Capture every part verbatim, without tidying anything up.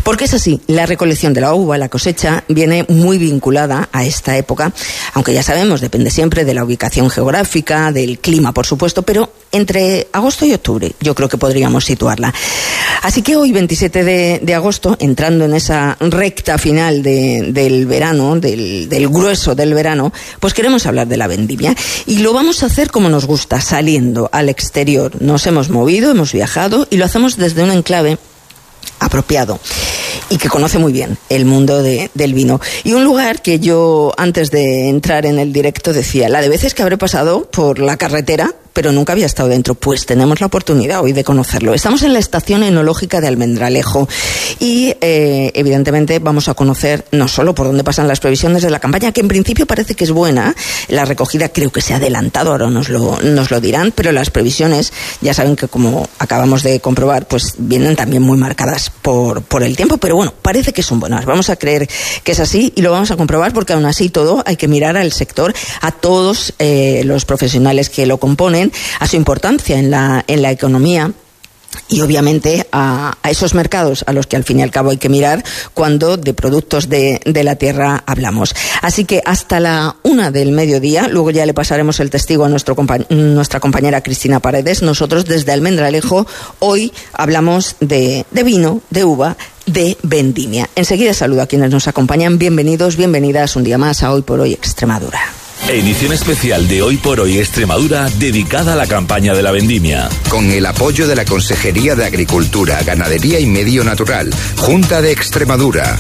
Porque es así, la recolección de la uva, la cosecha, viene muy vinculada a esta época, aunque ya sabemos, depende siempre de la ubicación geográfica, del clima, por supuesto, pero entre agosto y octubre yo creo que podríamos situarla. Así que hoy, veintisiete de agosto, entrando en esa recta final de, del verano, del, del grueso del verano, pues queremos hablar de la vendimia. Y lo vamos a hacer como nos gusta, saliendo al exterior. Nos hemos movido, hemos viajado y lo hacemos desde un enclave apropiado y que conoce muy bien el mundo de, del vino. Y un lugar que yo, antes de entrar en el directo, decía, la de veces que habré pasado por la carretera, pero nunca había estado dentro. Pues tenemos la oportunidad hoy de conocerlo. Estamos en la estación enológica de Almendralejo y eh, evidentemente vamos a conocer no solo por dónde pasan las previsiones de la campaña, que en principio parece que es buena, la recogida creo que se ha adelantado, ahora nos lo, nos lo dirán, pero las previsiones ya saben que, como acabamos de comprobar, pues vienen también muy marcadas por, por el tiempo, pero bueno, parece que son buenas. Vamos a creer que es así y lo vamos a comprobar, porque aún así todo hay que mirar al sector, a todos eh, los profesionales que lo componen, a su importancia en la, en la economía y obviamente a, a esos mercados a los que al fin y al cabo hay que mirar cuando de productos de, de la tierra hablamos. Así que hasta la una del mediodía, luego ya le pasaremos el testigo a nuestro compa- nuestra compañera Cristina Paredes. Nosotros desde Almendralejo hoy hablamos de, de vino, de uva, de vendimia. Enseguida saludo a quienes nos acompañan. Bienvenidos, bienvenidas un día más a Hoy por Hoy Extremadura. Edición especial de Hoy por Hoy Extremadura dedicada a la campaña de la vendimia. Con el apoyo de la Consejería de Agricultura, Ganadería y Medio Natural, Junta de Extremadura.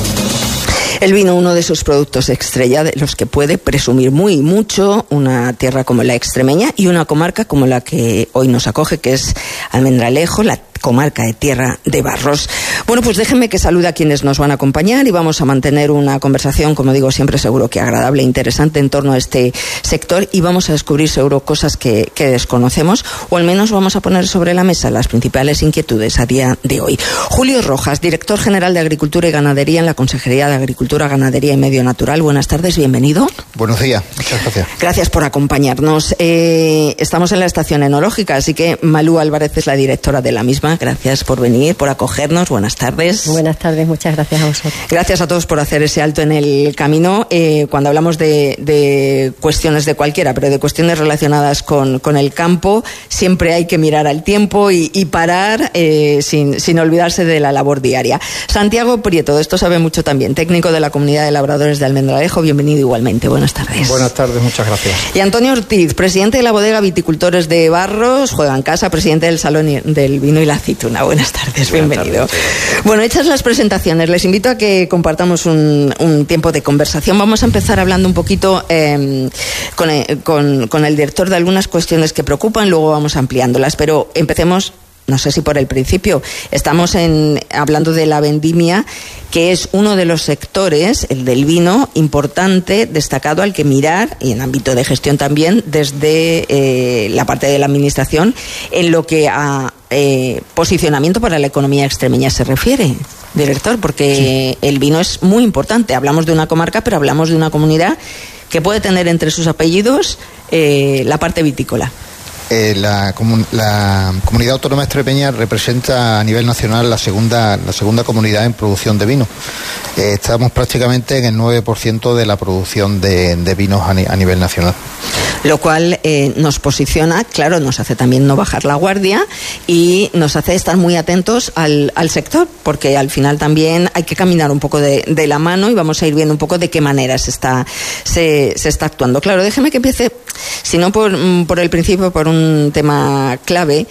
El vino, uno de esos productos estrella de los que puede presumir muy mucho una tierra como la extremeña y una comarca como la que hoy nos acoge, que es Almendralejo, la comarca de Tierra de Barros. Bueno, pues déjenme que salude a quienes nos van a acompañar y vamos a mantener una conversación, como digo siempre, seguro que agradable e interesante en torno a este sector, y vamos a descubrir seguro cosas que, que desconocemos, o al menos vamos a poner sobre la mesa las principales inquietudes a día de hoy. Julio Rojas, director general de Agricultura y Ganadería en la Consejería de Agricultura, Ganadería y Medio Natural. Buenas tardes, bienvenido. Buenos días, muchas gracias. Gracias por acompañarnos. Eh, estamos en la estación enológica, así que Malú Álvarez es la directora de la misma. Gracias por venir, por acogernos. Buenas tardes. Buenas tardes, muchas gracias a vosotros. Gracias a todos por hacer ese alto en el camino. Eh, cuando hablamos de, de cuestiones de cualquiera, pero de cuestiones relacionadas con, con el campo, siempre hay que mirar al tiempo y, y parar eh, sin, sin olvidarse de la labor diaria. Santiago Prieto, de esto sabe mucho también, técnico de la Comunidad de Labradores de Almendralejo. Bienvenido igualmente. Buenas tardes. Buenas tardes, muchas gracias. Y Antonio Ortiz, presidente de la bodega Viticultores de Barros, Juega en Casa, presidente del Salón del Vino y la Aceituna. Buenas tardes, Buenas bienvenido. Tardes. Bueno, hechas las presentaciones, les invito a que compartamos un, un tiempo de conversación. Vamos a empezar hablando un poquito eh, con, con, con el director de algunas cuestiones que preocupan, luego vamos ampliándolas, pero empecemos. No sé si por el principio. Estamos en, hablando de la vendimia, que es uno de los sectores, el del vino, importante, destacado, al que mirar, y en ámbito de gestión también, desde eh, la parte de la administración, en lo que a eh, posicionamiento para la economía extremeña se refiere, director, porque sí, el vino es muy importante. Hablamos de una comarca, pero hablamos de una comunidad que puede tener entre sus apellidos eh, la parte vitícola. Eh, la, comun- la comunidad autónoma extremeña representa a nivel nacional la segunda la segunda comunidad en producción de vino. Eh, estamos prácticamente en el nueve por ciento de la producción de, de vinos a, ni- a nivel nacional. Lo cual eh, nos posiciona, claro, nos hace también no bajar la guardia y nos hace estar muy atentos al, al sector, porque al final también hay que caminar un poco de, de la mano y vamos a ir viendo un poco de qué manera se está, se, se está actuando. Claro, déjeme que empiece, si no por, por el principio, por un tema clave,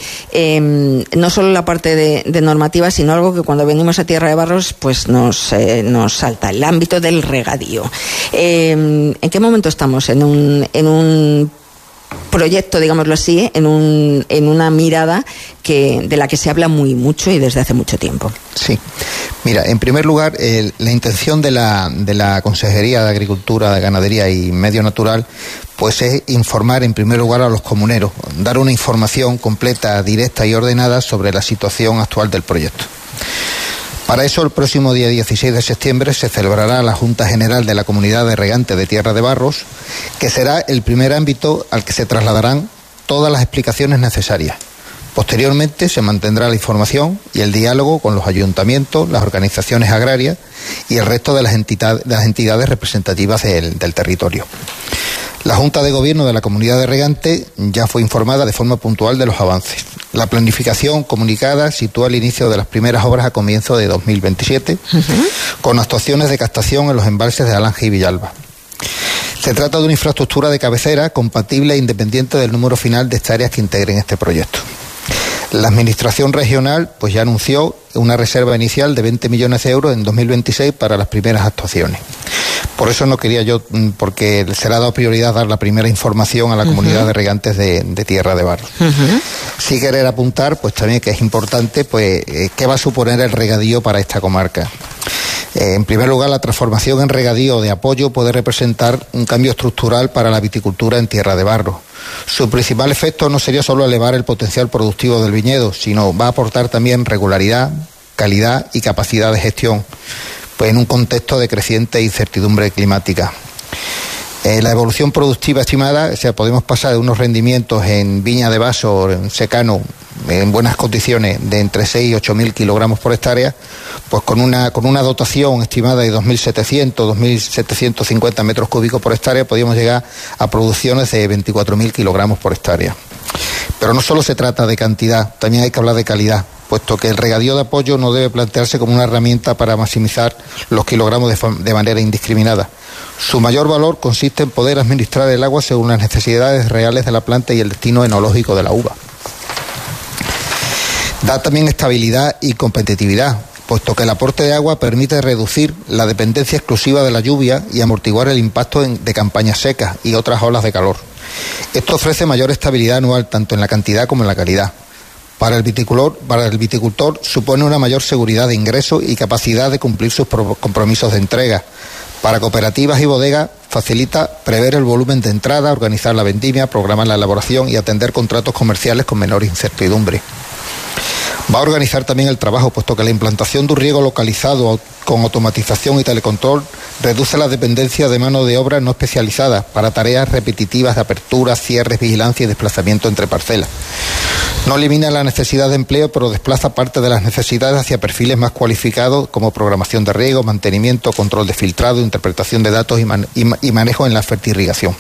eh, no solo la parte de, de normativa, sino algo que cuando venimos a Tierra de Barros pues nos, eh, nos salta, el ámbito del regadío. Eh, ¿En qué momento estamos? En un, en un proyecto, digámoslo así, en un en una mirada que de la que se habla muy mucho y desde hace mucho tiempo. Sí. Mira, en primer lugar, eh, la intención de la de la Consejería de Agricultura, de Ganadería y Medio Natural, pues es informar en primer lugar a los comuneros, dar una información completa, directa y ordenada sobre la situación actual del proyecto. Para eso, el próximo día dieciséis de septiembre se celebrará la Junta General de la Comunidad de Regantes de Tierra de Barros, que será el primer ámbito al que se trasladarán todas las explicaciones necesarias Posteriormente se mantendrá la información y el diálogo con los ayuntamientos, las organizaciones agrarias y el resto de las entidades, de las entidades representativas del, del territorio. La Junta de Gobierno de la Comunidad de Regantes ya fue informada de forma puntual de los avances. La planificación comunicada sitúa el inicio de las primeras obras a comienzo de dos mil veintisiete, uh-huh. con actuaciones de captación en los embalses de Alange y Villalba. Se trata de una infraestructura de cabecera compatible e independiente del número final de hectáreas que integren este proyecto. La Administración Regional pues ya anunció una reserva inicial de veinte millones de euros en dos mil veintiséis para las primeras actuaciones. Por eso no quería yo, porque se le ha dado prioridad dar la primera información a la uh-huh. comunidad de regantes de, de Tierra de Barro. Uh-huh. Sí querer apuntar, pues también que es importante, pues, eh, qué va a suponer el regadío para esta comarca. Eh, en primer lugar, la transformación en regadío de apoyo puede representar un cambio estructural para la viticultura en Tierra de Barro. Su principal efecto no sería solo elevar el potencial productivo del viñedo, sino va a aportar también regularidad, calidad y capacidad de gestión, pues en un contexto de creciente incertidumbre climática. Eh, la evolución productiva estimada, o sea, podemos pasar de unos rendimientos en viña de vaso, en secano, en buenas condiciones, de entre seis y ocho mil kilogramos por hectárea, pues con una, con una dotación estimada de dos mil setecientos, dos mil setecientos cincuenta metros cúbicos por hectárea, podríamos llegar a producciones de veinticuatro mil kilogramos por hectárea. Pero no solo se trata de cantidad, también hay que hablar de calidad, puesto que el regadío de apoyo no debe plantearse como una herramienta para maximizar los kilogramos de, de manera indiscriminada. Su mayor valor consiste en poder administrar el agua según las necesidades reales de la planta y el destino enológico de la uva. Da también estabilidad y competitividad, puesto que el aporte de agua permite reducir la dependencia exclusiva de la lluvia y amortiguar el impacto en, de campañas secas y otras olas de calor. Esto ofrece mayor estabilidad anual tanto en la cantidad como en la calidad. Para el viticultor, para el viticultor supone una mayor seguridad de ingreso y capacidad de cumplir sus compromisos de entrega. Para cooperativas y bodegas facilita prever el volumen de entrada, organizar la vendimia, programar la elaboración y atender contratos comerciales con menor incertidumbre. Va a organizar también el trabajo, puesto que la implantación de un riego localizado con automatización y telecontrol reduce la dependencia de mano de obra no especializada para tareas repetitivas de apertura, cierres, vigilancia y desplazamiento entre parcelas. No elimina la necesidad de empleo, pero desplaza parte de las necesidades hacia perfiles más cualificados como programación de riego, mantenimiento, control de filtrado, interpretación de datos y, man- y, ma- y manejo en la fertirrigación.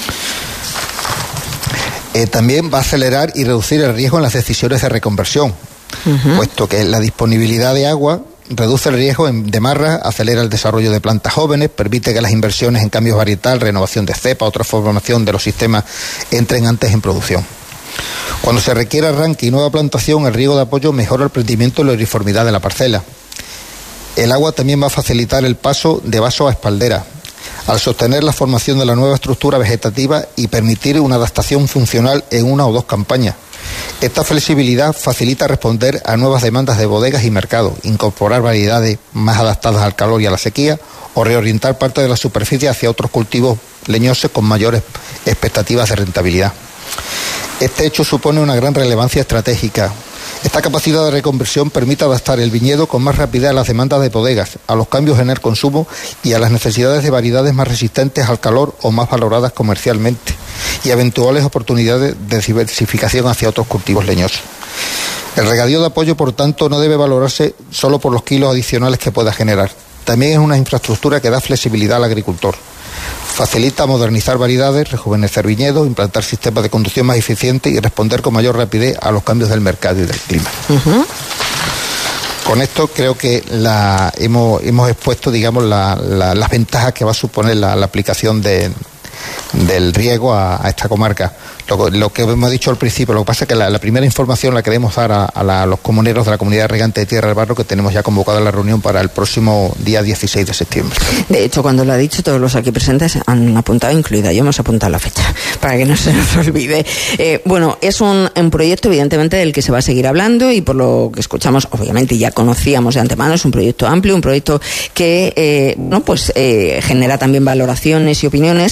Eh, también va a acelerar y reducir el riesgo en las decisiones de reconversión, uh-huh. puesto que la disponibilidad de agua reduce el riesgo de marra, acelera el desarrollo de plantas jóvenes, permite que las inversiones en cambios varietal, renovación de cepa o transformación de los sistemas entren antes en producción. Cuando se requiere arranque y nueva plantación, el riego de apoyo mejora el rendimiento y la uniformidad de la parcela. El agua también va a facilitar el paso de vaso a espaldera, al sostener la formación de la nueva estructura vegetativa y permitir una adaptación funcional en una o dos campañas. Esta flexibilidad facilita responder a nuevas demandas de bodegas y mercados, incorporar variedades más adaptadas al calor y a la sequía o reorientar parte de la superficie hacia otros cultivos leñosos con mayores expectativas de rentabilidad. Este hecho supone una gran relevancia estratégica. Esta capacidad de reconversión permite adaptar el viñedo con más rapidez a las demandas de bodegas, a los cambios en el consumo y a las necesidades de variedades más resistentes al calor o más valoradas comercialmente, y eventuales oportunidades de diversificación hacia otros cultivos leñosos. El regadío de apoyo, por tanto, no debe valorarse solo por los kilos adicionales que pueda generar. También es una infraestructura que da flexibilidad al agricultor. Facilita modernizar variedades, rejuvenecer viñedos, implantar sistemas de conducción más eficientes y responder con mayor rapidez a los cambios del mercado y del clima. Uh-huh. Con esto creo que la, hemos, hemos expuesto, digamos, la, la, las ventajas que va a suponer la, la aplicación de, del riego a, a esta comarca. Lo, lo que hemos dicho al principio, lo que pasa es que la, la primera información la queremos dar a, a, la, a los comuneros de la comunidad regante de Tierra del Barro, que tenemos ya convocada la reunión para el próximo día dieciséis de septiembre. De hecho, cuando lo ha dicho, todos los aquí presentes han apuntado, incluida yo, hemos apuntado la fecha, para que no se nos olvide. Eh, bueno, es un, un proyecto, evidentemente, del que se va a seguir hablando, y por lo que escuchamos, obviamente ya conocíamos de antemano, es un proyecto amplio, un proyecto que, eh, bueno, pues eh, genera también valoraciones y opiniones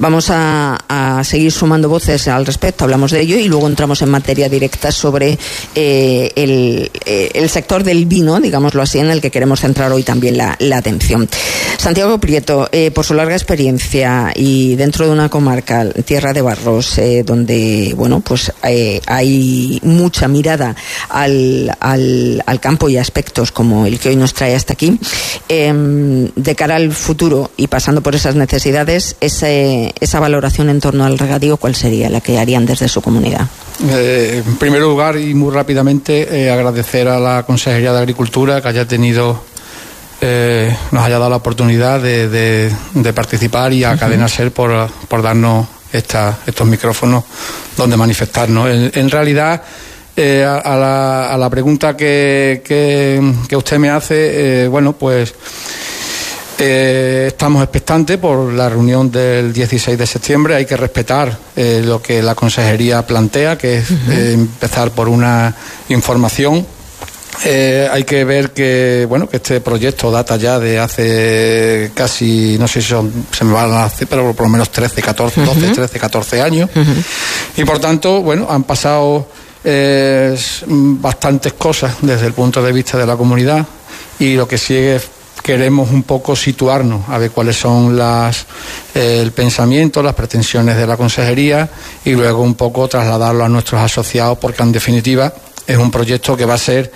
Vamos a, a seguir sumando voces al respecto, hablamos de ello y luego entramos en materia directa sobre eh, el, eh, el sector del vino, digámoslo así, en el que queremos centrar hoy también la, la atención. Santiago Prieto, eh, por su larga experiencia y dentro de una comarca, Tierra de Barros, eh, donde bueno, pues eh, hay mucha mirada al, al, al campo y aspectos como el que hoy nos trae hasta aquí, eh, de cara al futuro y pasando por esas necesidades, ese, esa valoración en torno al regadío, ¿cuál sería la que harían desde su comunidad? Eh, en primer lugar y muy rápidamente eh, agradecer a la Consejería de Agricultura que haya tenido eh, nos haya dado la oportunidad de, de, de participar y a uh-huh. Cadena Ser por, por darnos esta, estos micrófonos donde manifestarnos. En, en realidad eh, a, a, la, a la pregunta que, que, que usted me hace, eh, bueno pues Eh, estamos expectantes por la reunión del dieciséis de septiembre. Hay que respetar eh, lo que la Consejería plantea, que es eh, empezar por una información. Eh, hay que ver que bueno que este proyecto data ya de hace casi, no sé si son, se me van a hacer, pero por lo menos trece, catorce, doce, trece, catorce años. Uh-huh. Y por tanto, bueno, han pasado eh, bastantes cosas desde el punto de vista de la comunidad y lo que sigue es queremos un poco situarnos a ver cuáles son las eh, el pensamiento, las pretensiones de la consejería y luego un poco trasladarlo a nuestros asociados, porque en definitiva es un proyecto que va a ser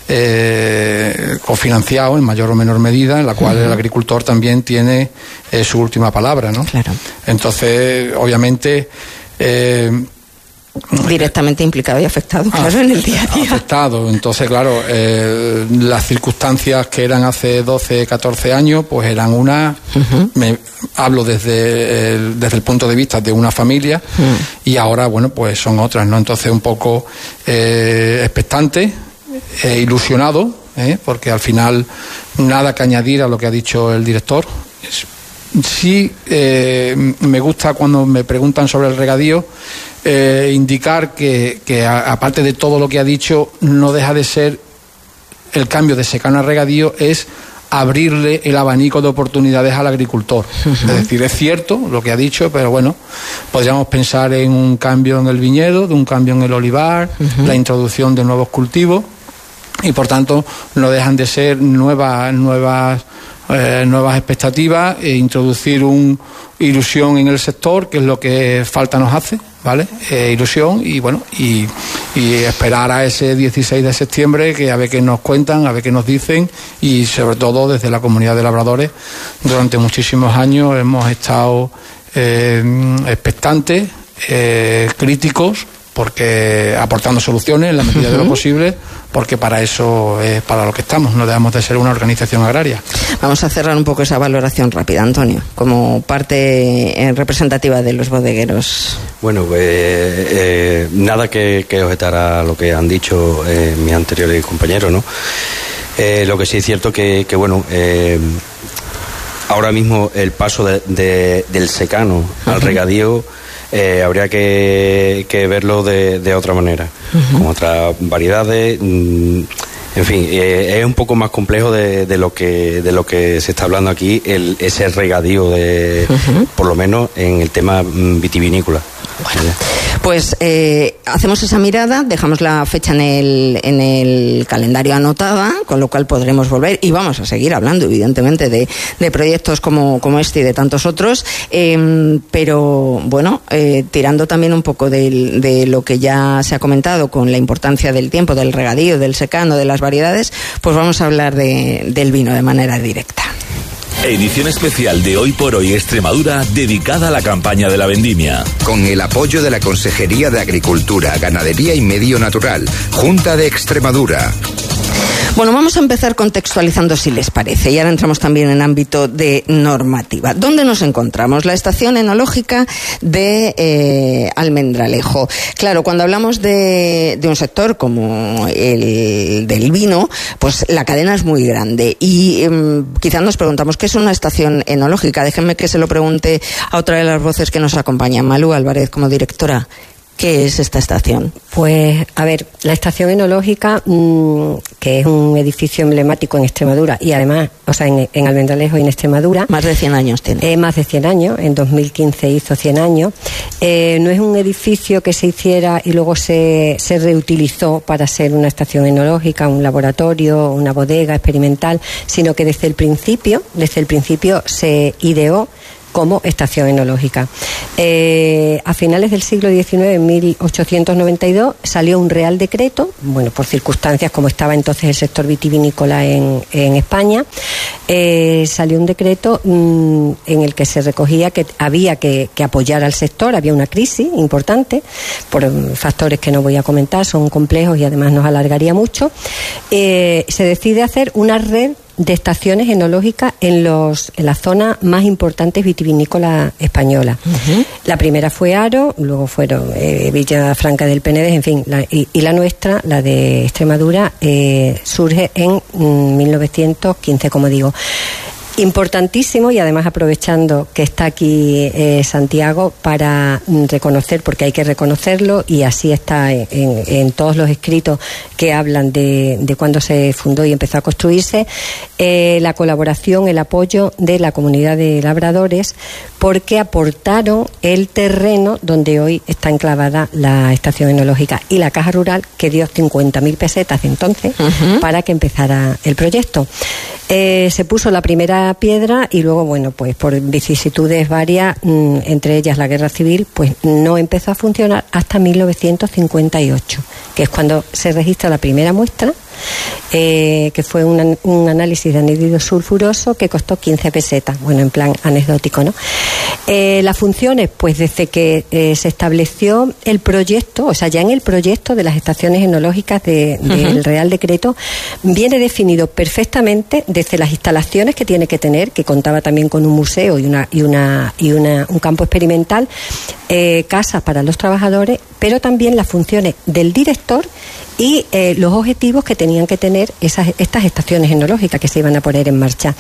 eh, cofinanciado en mayor o menor medida, en la cual uh-huh. el agricultor también tiene eh, su última palabra, ¿no? Claro. Entonces, obviamente eh, directamente implicado y afectado, claro, en el día a día. Afectado, entonces, claro, eh, las circunstancias que eran hace doce, catorce años, pues eran una, uh-huh. me hablo desde el, desde el punto de vista de una familia, uh-huh. y ahora, bueno, pues son otras, ¿no? Entonces, un poco eh, expectante, eh, ilusionado, eh, porque al final nada que añadir a lo que ha dicho el director. Es, sí, eh, me gusta cuando me preguntan sobre el regadío, eh, indicar que, que a, aparte de todo lo que ha dicho, no deja de ser el cambio de secano a regadío, es abrirle el abanico de oportunidades al agricultor. Uh-huh. Es decir, es cierto lo que ha dicho, pero bueno, podríamos pensar en un cambio en el viñedo, de un cambio en el olivar, uh-huh. la introducción de nuevos cultivos, y por tanto no dejan de ser nuevas nuevas Eh, nuevas expectativas e introducir una ilusión en el sector, que es lo que falta nos hace, ¿vale? Eh, ilusión y bueno, y, y esperar a ese dieciséis de septiembre, que a ver qué nos cuentan, a ver qué nos dicen, y sobre todo desde la comunidad de labradores durante muchísimos años hemos estado eh, expectantes, eh, críticos, porque aportando soluciones en la medida uh-huh. de lo posible, porque para eso es para lo que estamos, no dejamos de ser una organización agraria. Vamos a cerrar un poco esa valoración rápida, Antonio, como parte representativa de los bodegueros. Bueno, pues eh, nada que, que objetar a lo que han dicho eh, mis anteriores compañeros, ¿no? Eh, lo que sí es cierto que, que bueno, eh, ahora mismo el paso de, de, del secano uh-huh. al regadío, Eh, habría que, que verlo de, de otra manera, uh-huh. con otras variedades. En fin, eh, es un poco más complejo de, de lo que de lo que se está hablando aquí, el, ese regadío, de, uh-huh. por lo menos en el tema vitivinícola. Bueno, pues eh, hacemos esa mirada, dejamos la fecha en el, en el calendario anotada, con lo cual podremos volver y vamos a seguir hablando, evidentemente, de, de proyectos como, como este y de tantos otros, eh, pero bueno, eh, tirando también un poco de, de lo que ya se ha comentado con la importancia del tiempo, del regadío, del secano, de las variedades, pues vamos a hablar de, del vino de manera directa. Edición especial de Hoy por Hoy Extremadura, dedicada a la campaña de la vendimia. Con el apoyo de la Consejería de Agricultura, Ganadería y Medio Natural, Junta de Extremadura. Bueno, vamos a empezar contextualizando, si les parece, y ahora entramos también en ámbito de normativa. ¿Dónde nos encontramos? La estación enológica de eh, Almendralejo. Claro, cuando hablamos de, de un sector como el del vino, pues la cadena es muy grande y eh, quizás nos preguntamos ¿qué es una estación enológica? Déjenme que se lo pregunte a otra de las voces que nos acompañan, Malú Álvarez, como directora. ¿Qué es esta estación? Pues, a ver, la estación enológica, mmm, que es un edificio emblemático en Extremadura y además, o sea, en, en Almendralejo y en Extremadura. Más de cien años tiene. Eh, más de cien años, en dos mil quince hizo cien años. Eh, no es un edificio que se hiciera y luego se, se reutilizó para ser una estación enológica, un laboratorio, una bodega experimental, sino que desde el principio, desde el principio se ideó como estación enológica. Eh, a finales del siglo diecinueve, en mil ochocientos noventa y dos, salió un Real Decreto, bueno, por circunstancias como estaba entonces el sector vitivinícola en, en España, eh, salió un decreto mmm, en el que se recogía que había que, que apoyar al sector, había una crisis importante, por um, factores que no voy a comentar, son complejos y además nos alargaría mucho. Eh, se decide hacer una red de estaciones enológicas en los en la zona más importantes vitivinícolas españolas. Uh-huh. La primera fue Haro, luego fueron eh, Villafranca del Penedés, en fin, la, y, y la nuestra, la de Extremadura, eh, surge en mm, mil novecientos quince, como digo. Importantísimo, y además aprovechando que está aquí eh, Santiago para mm, reconocer, porque hay que reconocerlo y así está en, en, en todos los escritos que hablan de, de cuándo se fundó y empezó a construirse, eh, la colaboración, el apoyo de la comunidad de labradores, porque aportaron el terreno donde hoy está enclavada la estación enológica y la Caja Rural, que dio cincuenta mil pesetas de entonces uh-huh. para que empezara el proyecto. Eh, se puso la primera piedra y luego, bueno, pues por vicisitudes varias, mmm, entre ellas la guerra civil, pues no empezó a funcionar hasta mil novecientos cincuenta y ocho, que es cuando se registra la primera muestra, eh, que fue un, un análisis de anhídrido sulfuroso que costó quince pesetas, bueno, en plan anecdótico, ¿no? Eh, las funciones, pues desde que eh, se estableció el proyecto, o sea, ya en el proyecto de las estaciones enológicas de, del uh-huh. Real Decreto, viene definido perfectamente desde las instalaciones que tiene que tener, que contaba también con un museo y una y una y una un campo experimental, eh, casas para los trabajadores, pero también las funciones del director y eh, los objetivos que tenían que tener esas estas estaciones enológicas que se iban a poner en marcha.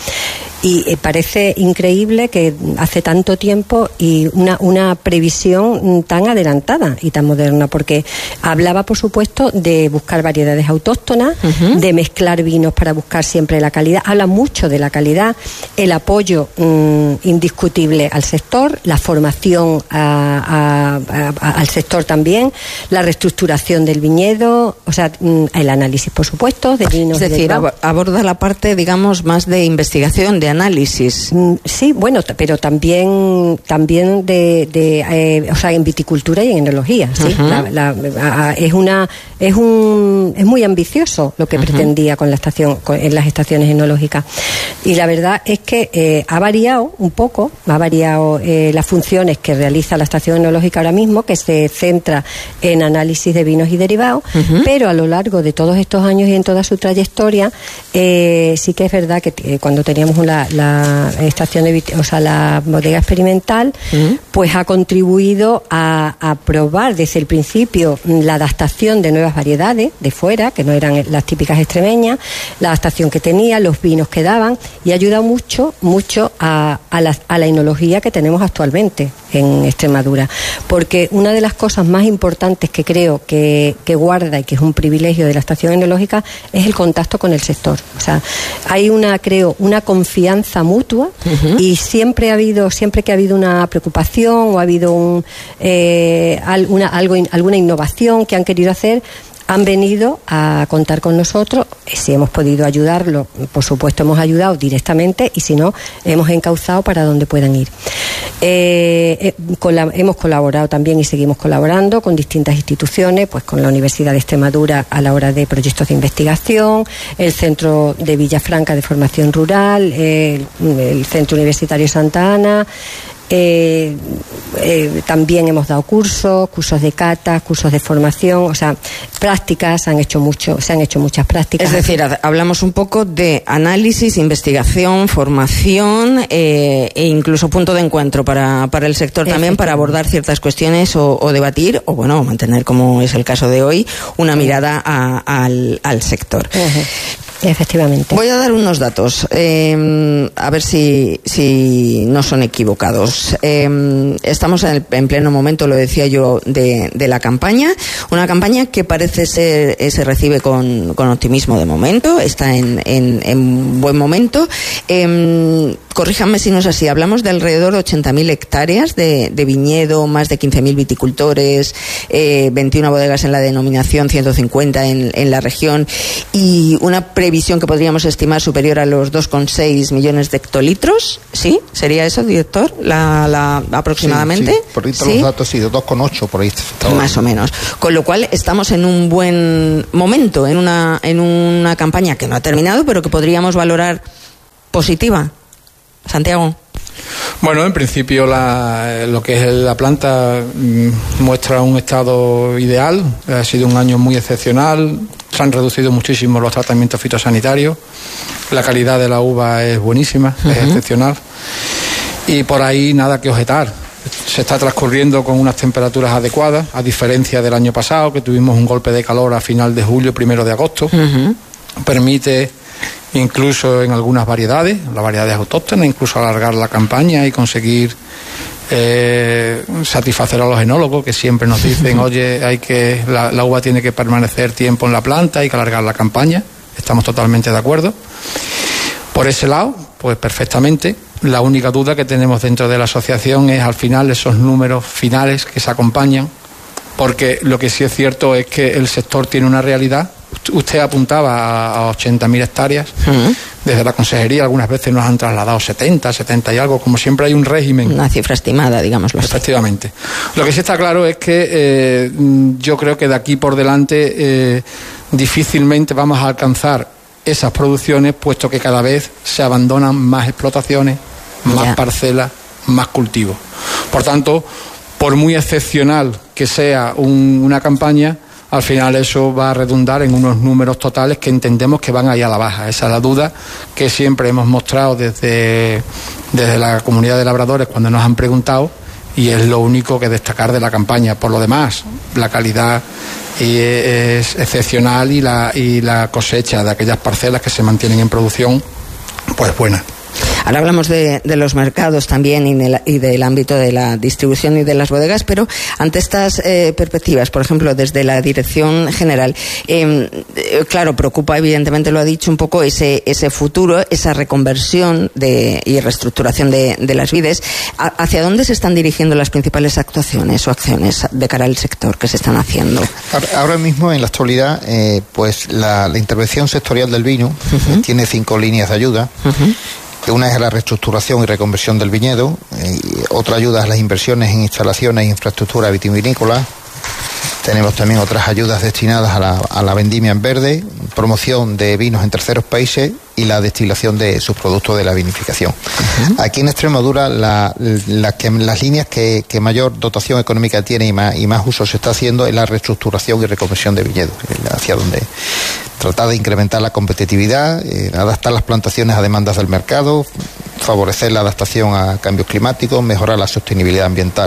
Y eh, parece increíble que hace tanto tiempo y una, una previsión tan adelantada y tan moderna, porque hablaba, por supuesto, de buscar variedades autóctonas, uh-huh. de mezclar vinos para buscar siempre la calidad. Habla mucho de la calidad, el apoyo mmm, indiscutible al sector, la formación a, a, a, al sector también, la reestructuración del viñedo, o sea, mmm, el análisis, por supuesto, de vinos. Es decir, ab- aborda la parte, digamos, más de investigación, de análisis. Sí, bueno, t- pero también también de, de eh, o sea, en viticultura y en enología, sí. Uh-huh. La, la, a, a, es una es un es muy ambicioso lo que uh-huh. pretendía con la estación con, en las estaciones enológicas. Y la verdad es que eh, ha variado un poco, ha variado eh, las funciones que realiza la estación enológica ahora mismo, que se centra en análisis de vinos y derivados, uh-huh. pero a lo largo de todos estos años y en toda su trayectoria, eh, sí que es verdad que eh, cuando teníamos una la estación de, o sea, la bodega experimental, uh-huh. pues ha contribuido a, a probar desde el principio la adaptación de nuevas variedades de fuera, que no eran las típicas extremeñas, la adaptación que tenía, los vinos que daban, y ha ayudado mucho, mucho a, a, la, a la enología que tenemos actualmente en Extremadura, porque una de las cosas más importantes que creo que, que guarda y que es un privilegio de la estación enológica es el contacto con el sector. O sea, hay una, creo, una confianza mutua uh-huh. y siempre ha habido, siempre que ha habido una preocupación o ha habido un, eh, alguna, algo, alguna innovación que han querido hacer, han venido a contar con nosotros. Si hemos podido ayudarlo, por supuesto hemos ayudado directamente, y si no, hemos encauzado para donde puedan ir. Eh, eh, con la, hemos colaborado también y seguimos colaborando con distintas instituciones, pues con la Universidad de Extremadura a la hora de proyectos de investigación, el Centro de Villafranca de Formación Rural, el, el Centro Universitario Santa Ana. Eh, eh, también hemos dado cursos, cursos de cata, cursos de formación, o sea, prácticas, han hecho mucho, se han hecho muchas prácticas. Es decir, hablamos un poco de análisis, investigación, formación eh, e incluso punto de encuentro para, para el sector también, para abordar ciertas cuestiones o, o debatir, o bueno, mantener, como es el caso de hoy, una mirada a, al, al sector. Uh-huh. Efectivamente. Voy a dar unos datos, eh, a ver si, si no son equivocados. Eh, estamos en, el, en pleno momento, lo decía yo, de, de la campaña. Una campaña que parece ser, eh, se recibe con, con optimismo de momento, está en, en, en buen momento. Eh, corríjanme si no es así, hablamos de alrededor de ochenta mil hectáreas de, de viñedo, más de quince mil viticultores, eh, veintiuna bodegas en la denominación, ciento cincuenta en, en la región, y una previsión que podríamos estimar superior a los dos coma seis millones de hectolitros. ¿Sí? ¿Sería eso, director? La, la, aproximadamente. Sí, sí. Por ahí ¿Sí? los datos, sí, de dos coma ocho, por ahí. Más o menos. Con lo cual estamos en un buen momento, en una, en una campaña que no ha terminado, pero que podríamos valorar positiva. Santiago. Bueno, en principio la, lo que es la planta mmm, muestra un estado ideal. Ha sido un año muy excepcional. Se han reducido muchísimo los tratamientos fitosanitarios. La calidad de la uva es buenísima, uh-huh. es excepcional. Y por ahí nada que objetar. Se está transcurriendo con unas temperaturas adecuadas, a diferencia del año pasado, que tuvimos un golpe de calor a final de julio, primero de agosto. Uh-huh. Permite, incluso en algunas variedades, las variedades autóctonas, incluso alargar la campaña y conseguir eh, satisfacer a los enólogos, que siempre nos dicen, oye, hay que la, la uva tiene que permanecer tiempo en la planta, hay que alargar la campaña. Estamos totalmente de acuerdo. Por ese lado, pues perfectamente. La única duda que tenemos dentro de la asociación es al final esos números finales que se acompañan, porque lo que sí es cierto es que el sector tiene una realidad. Usted apuntaba a ochenta mil hectáreas. Uh-huh. Desde la consejería algunas veces nos han trasladado setenta, setenta y algo, como siempre hay un régimen. Una cifra estimada, digámoslo así. Efectivamente. Lo que sí está claro es que eh, yo creo que de aquí por delante eh, difícilmente vamos a alcanzar esas producciones, puesto que cada vez se abandonan más explotaciones, más yeah. parcelas, más cultivos. Por tanto, por muy excepcional que sea un, una campaña, al final eso va a redundar en unos números totales que entendemos que van ahí a la baja. Esa es la duda que siempre hemos mostrado desde, desde la comunidad de labradores cuando nos han preguntado, y es lo único que destacar de la campaña. Por lo demás, la calidad es excepcional y la, y la cosecha de aquellas parcelas que se mantienen en producción, pues buena. Ahora hablamos de, de los mercados también y, el, y del ámbito de la distribución y de las bodegas, pero ante estas eh, perspectivas, por ejemplo, desde la Dirección General, eh, eh, claro, preocupa, evidentemente lo ha dicho un poco, ese, ese futuro, esa reconversión de, y reestructuración de, de las vides. ¿A, ¿Hacia dónde se están dirigiendo las principales actuaciones o acciones de cara al sector que se están haciendo? Ahora mismo, en la actualidad, eh, pues la, la intervención sectorial del vino uh-huh. tiene cinco líneas de ayuda. Uh-huh. Una es la reestructuración y reconversión del viñedo, eh, otra ayuda es las inversiones en instalaciones e infraestructura vitivinícola. Tenemos también otras ayudas destinadas a la, a la vendimia en verde, promoción de vinos en terceros países y la destilación de sus productos de la vinificación. Uh-huh. Aquí en Extremadura la, la que, las líneas que, que mayor dotación económica tiene y más, y más uso se está haciendo es la reestructuración y reconversión de viñedos, hacia donde tratar de incrementar la competitividad, eh, adaptar las plantaciones a demandas del mercado, favorecer la adaptación a cambios climáticos, mejorar la sostenibilidad ambiental.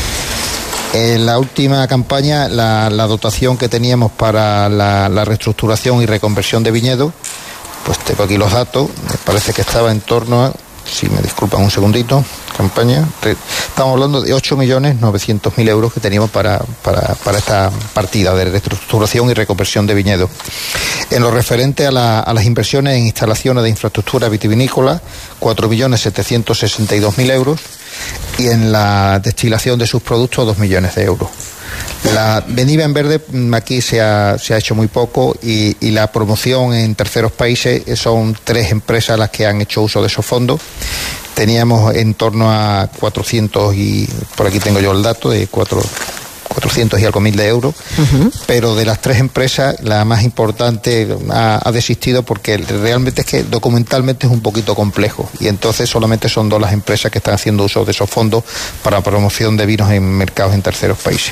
En la última campaña, la, la dotación que teníamos para la, la reestructuración y reconversión de viñedos, pues tengo aquí los datos, me parece que estaba en torno a, si me disculpan un segundito, campaña, estamos hablando de ocho millones novecientos mil euros que teníamos para, para, para esta partida de reestructuración y reconversión de viñedos. En lo referente a, la, a las inversiones en instalaciones de infraestructura vitivinícola, cuatro millones setecientos sesenta y dos mil euros, y en la destilación de sus productos dos millones de euros. La vendimia en verde aquí se ha, se ha hecho muy poco y, y la promoción en terceros países son tres empresas las que han hecho uso de esos fondos. Teníamos en torno a cuatrocientos y por aquí tengo yo el dato de cuatro, cuatrocientos y algo mil de euros, uh-huh. pero de las tres empresas la más importante ha, ha desistido porque realmente es que documentalmente es un poquito complejo y entonces solamente son dos las empresas que están haciendo uso de esos fondos para promoción de vinos en mercados en terceros países.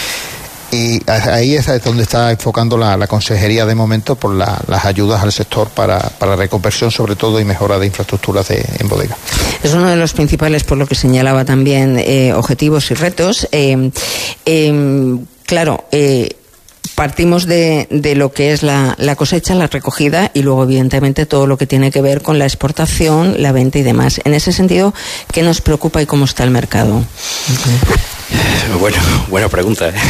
Y ahí es donde está enfocando la, la consejería de momento por la, las ayudas al sector para, para reconversión sobre todo y mejora de infraestructuras de, en bodega. Es uno de los principales, por lo que señalaba también, eh, objetivos y retos. Eh, eh, claro, eh, partimos de, de lo que es la, la cosecha, la recogida y luego evidentemente todo lo que tiene que ver con la exportación, la venta y demás. En ese sentido, ¿qué nos preocupa y cómo está el mercado? Okay. Bueno, buena pregunta. ¿eh?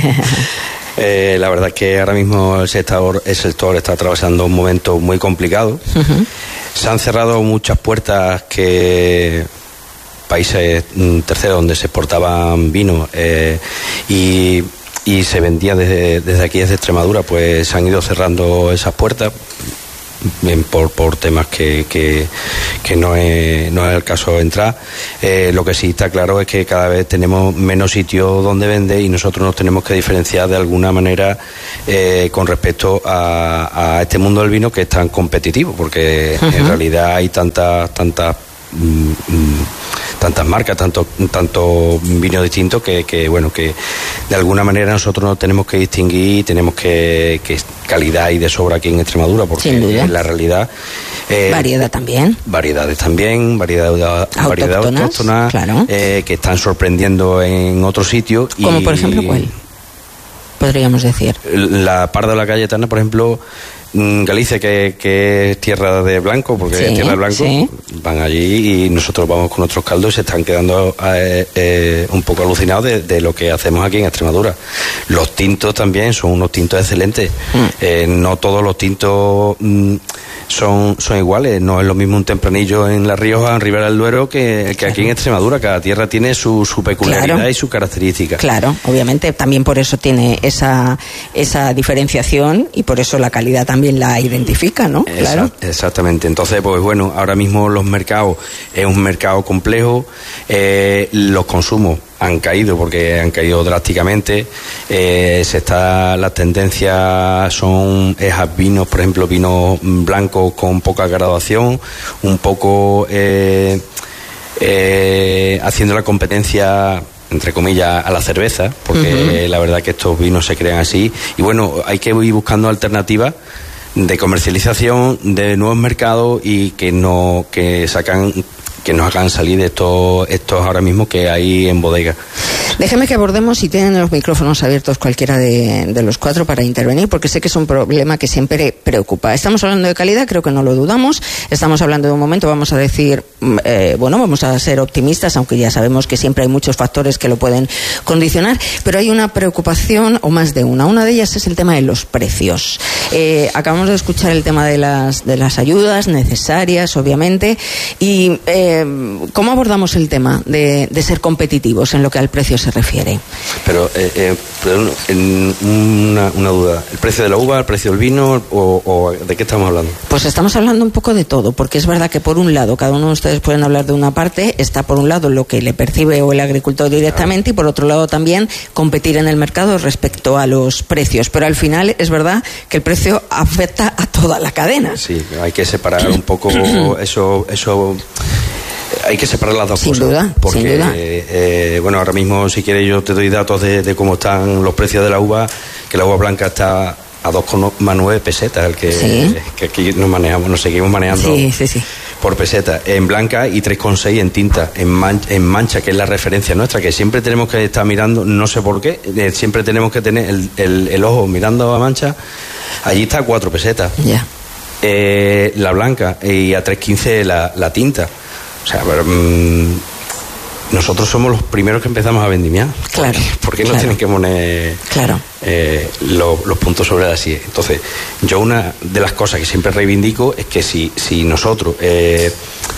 eh, la verdad es que ahora mismo el sector, el sector está atravesando un momento muy complicado. Uh-huh. Se han cerrado muchas puertas que países terceros donde se exportaban vino eh, y y se vendía desde, desde aquí, desde Extremadura, pues se han ido cerrando esas puertas bien, por, por temas que, que, que no, es, no es el caso entrar. Eh, lo que sí está claro es que cada vez tenemos menos sitios donde vender y nosotros nos tenemos que diferenciar de alguna manera eh, con respecto a, a este mundo del vino que es tan competitivo, porque uh-huh. en realidad hay tantas tantas mm, mm, tantas marcas, tanto tanto vinos distintos que, que bueno que de alguna manera nosotros nos tenemos que distinguir y tenemos que, que calidad y de sobra aquí en Extremadura, porque en la realidad eh, variedad también variedades también variedad variedad autóctonas claro. eh, que están sorprendiendo en otros sitios. Como y, por ejemplo, ¿cuál podríamos decir? La Parda de la Cayetana, por ejemplo. Galicia, que, que es tierra de blanco, porque sí, es tierra de blanco, sí. Van allí y nosotros vamos con nuestros caldos y se están quedando eh, eh, un poco alucinados de, de lo que hacemos aquí en Extremadura. Los tintos también son unos tintos excelentes. Mm. Eh, no todos los tintos mm, son, son iguales. No es lo mismo un tempranillo en La Rioja, en Ribera del Duero, que, que claro. Aquí en Extremadura. Cada tierra tiene su, su peculiaridad claro. y su característica. Claro, obviamente también por eso tiene esa, esa diferenciación y por eso la calidad también también la identifica, ¿no? Exact, claro. Exactamente. Entonces, pues bueno, ahora mismo los mercados es un mercado complejo, eh, los consumos han caído porque han caído drásticamente, eh, se está, las tendencias son es a vinos, por ejemplo, vinos blancos con poca graduación, un poco eh, eh, haciendo la competencia entre comillas a la cerveza, porque uh-huh. la verdad que estos vinos se crean así y bueno, hay que ir buscando alternativas de comercialización de nuevos mercados y que no que sacan que nos hagan salir de estos estos ahora mismo que hay en bodega. Déjeme que abordemos, si tienen los micrófonos abiertos cualquiera de, de los cuatro para intervenir, porque sé que es un problema que siempre preocupa. Estamos hablando de calidad, creo que no lo dudamos. Estamos hablando de un momento, vamos a decir, eh, bueno, vamos a ser optimistas, aunque ya sabemos que siempre hay muchos factores que lo pueden condicionar, pero hay una preocupación, o más de una. Una de ellas es el tema de los precios. Eh, acabamos de escuchar el tema de las, de las ayudas necesarias, obviamente, y eh, ¿cómo abordamos el tema de, de ser competitivos en lo que al precio se refiere? Pero, eh, eh, perdón, en una, una duda. ¿El precio de la uva, el precio del vino o, o de qué estamos hablando? Pues estamos hablando un poco de todo, porque es verdad que por un lado, cada uno de ustedes pueden hablar de una parte, está por un lado lo que le percibe o el agricultor directamente claro. y por otro lado también competir en el mercado respecto a los precios. Pero al final es verdad que el precio afecta a toda la cadena. Sí, hay que separar un poco eso... eso hay que separar las dos sin cosas. Duda, porque, sin duda. Eh, eh, bueno, ahora mismo, si quieres, yo te doy datos de, de cómo están los precios de la uva, que la uva blanca está a dos coma nueve pesetas, el que, sí. que aquí nos manejamos, nos seguimos manejando sí, sí, sí. por peseta, en blanca y tres coma seis en tinta, en, man, en mancha, que es la referencia nuestra, que siempre tenemos que estar mirando, no sé por qué, eh, siempre tenemos que tener el, el, el ojo mirando a mancha, allí está a cuatro pesetas. Ya. Yeah. Eh, la blanca y a tres coma quince la, la tinta. O sea, pero, mmm, nosotros somos los primeros que empezamos a vendimiar. Claro. ¿Por qué claro. nos tienen que poner claro. eh, lo, los puntos sobre las i? Entonces, yo una de las cosas que siempre reivindico es que si, si nosotros eh,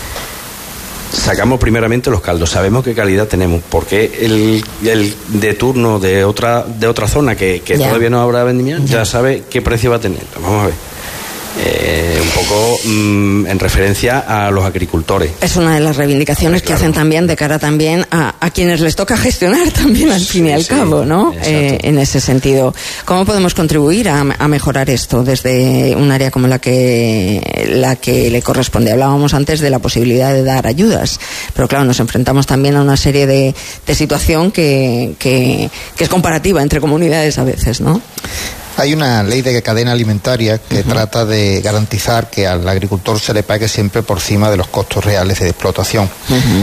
sacamos primeramente los caldos, sabemos qué calidad tenemos, porque el, el de turno de otra de otra zona que, que todavía no habrá vendimiar, ya. ya sabe qué precio va a tener. Vamos a ver. Eh, un poco mmm, en referencia a los agricultores. Es una de las reivindicaciones claro. que hacen también de cara también a, a quienes les toca gestionar también al fin y al sí, cabo, ¿no? Eh, en ese sentido, ¿cómo podemos contribuir a, a mejorar esto desde un área como la que la que le corresponde? Hablábamos antes de la posibilidad de dar ayudas, pero claro, nos enfrentamos también a una serie de, de situación que, que, que es comparativa entre comunidades a veces, ¿no? Hay una ley de cadena alimentaria que uh-huh. trata de garantizar que al agricultor se le pague siempre por encima de los costos reales de explotación. Uh-huh.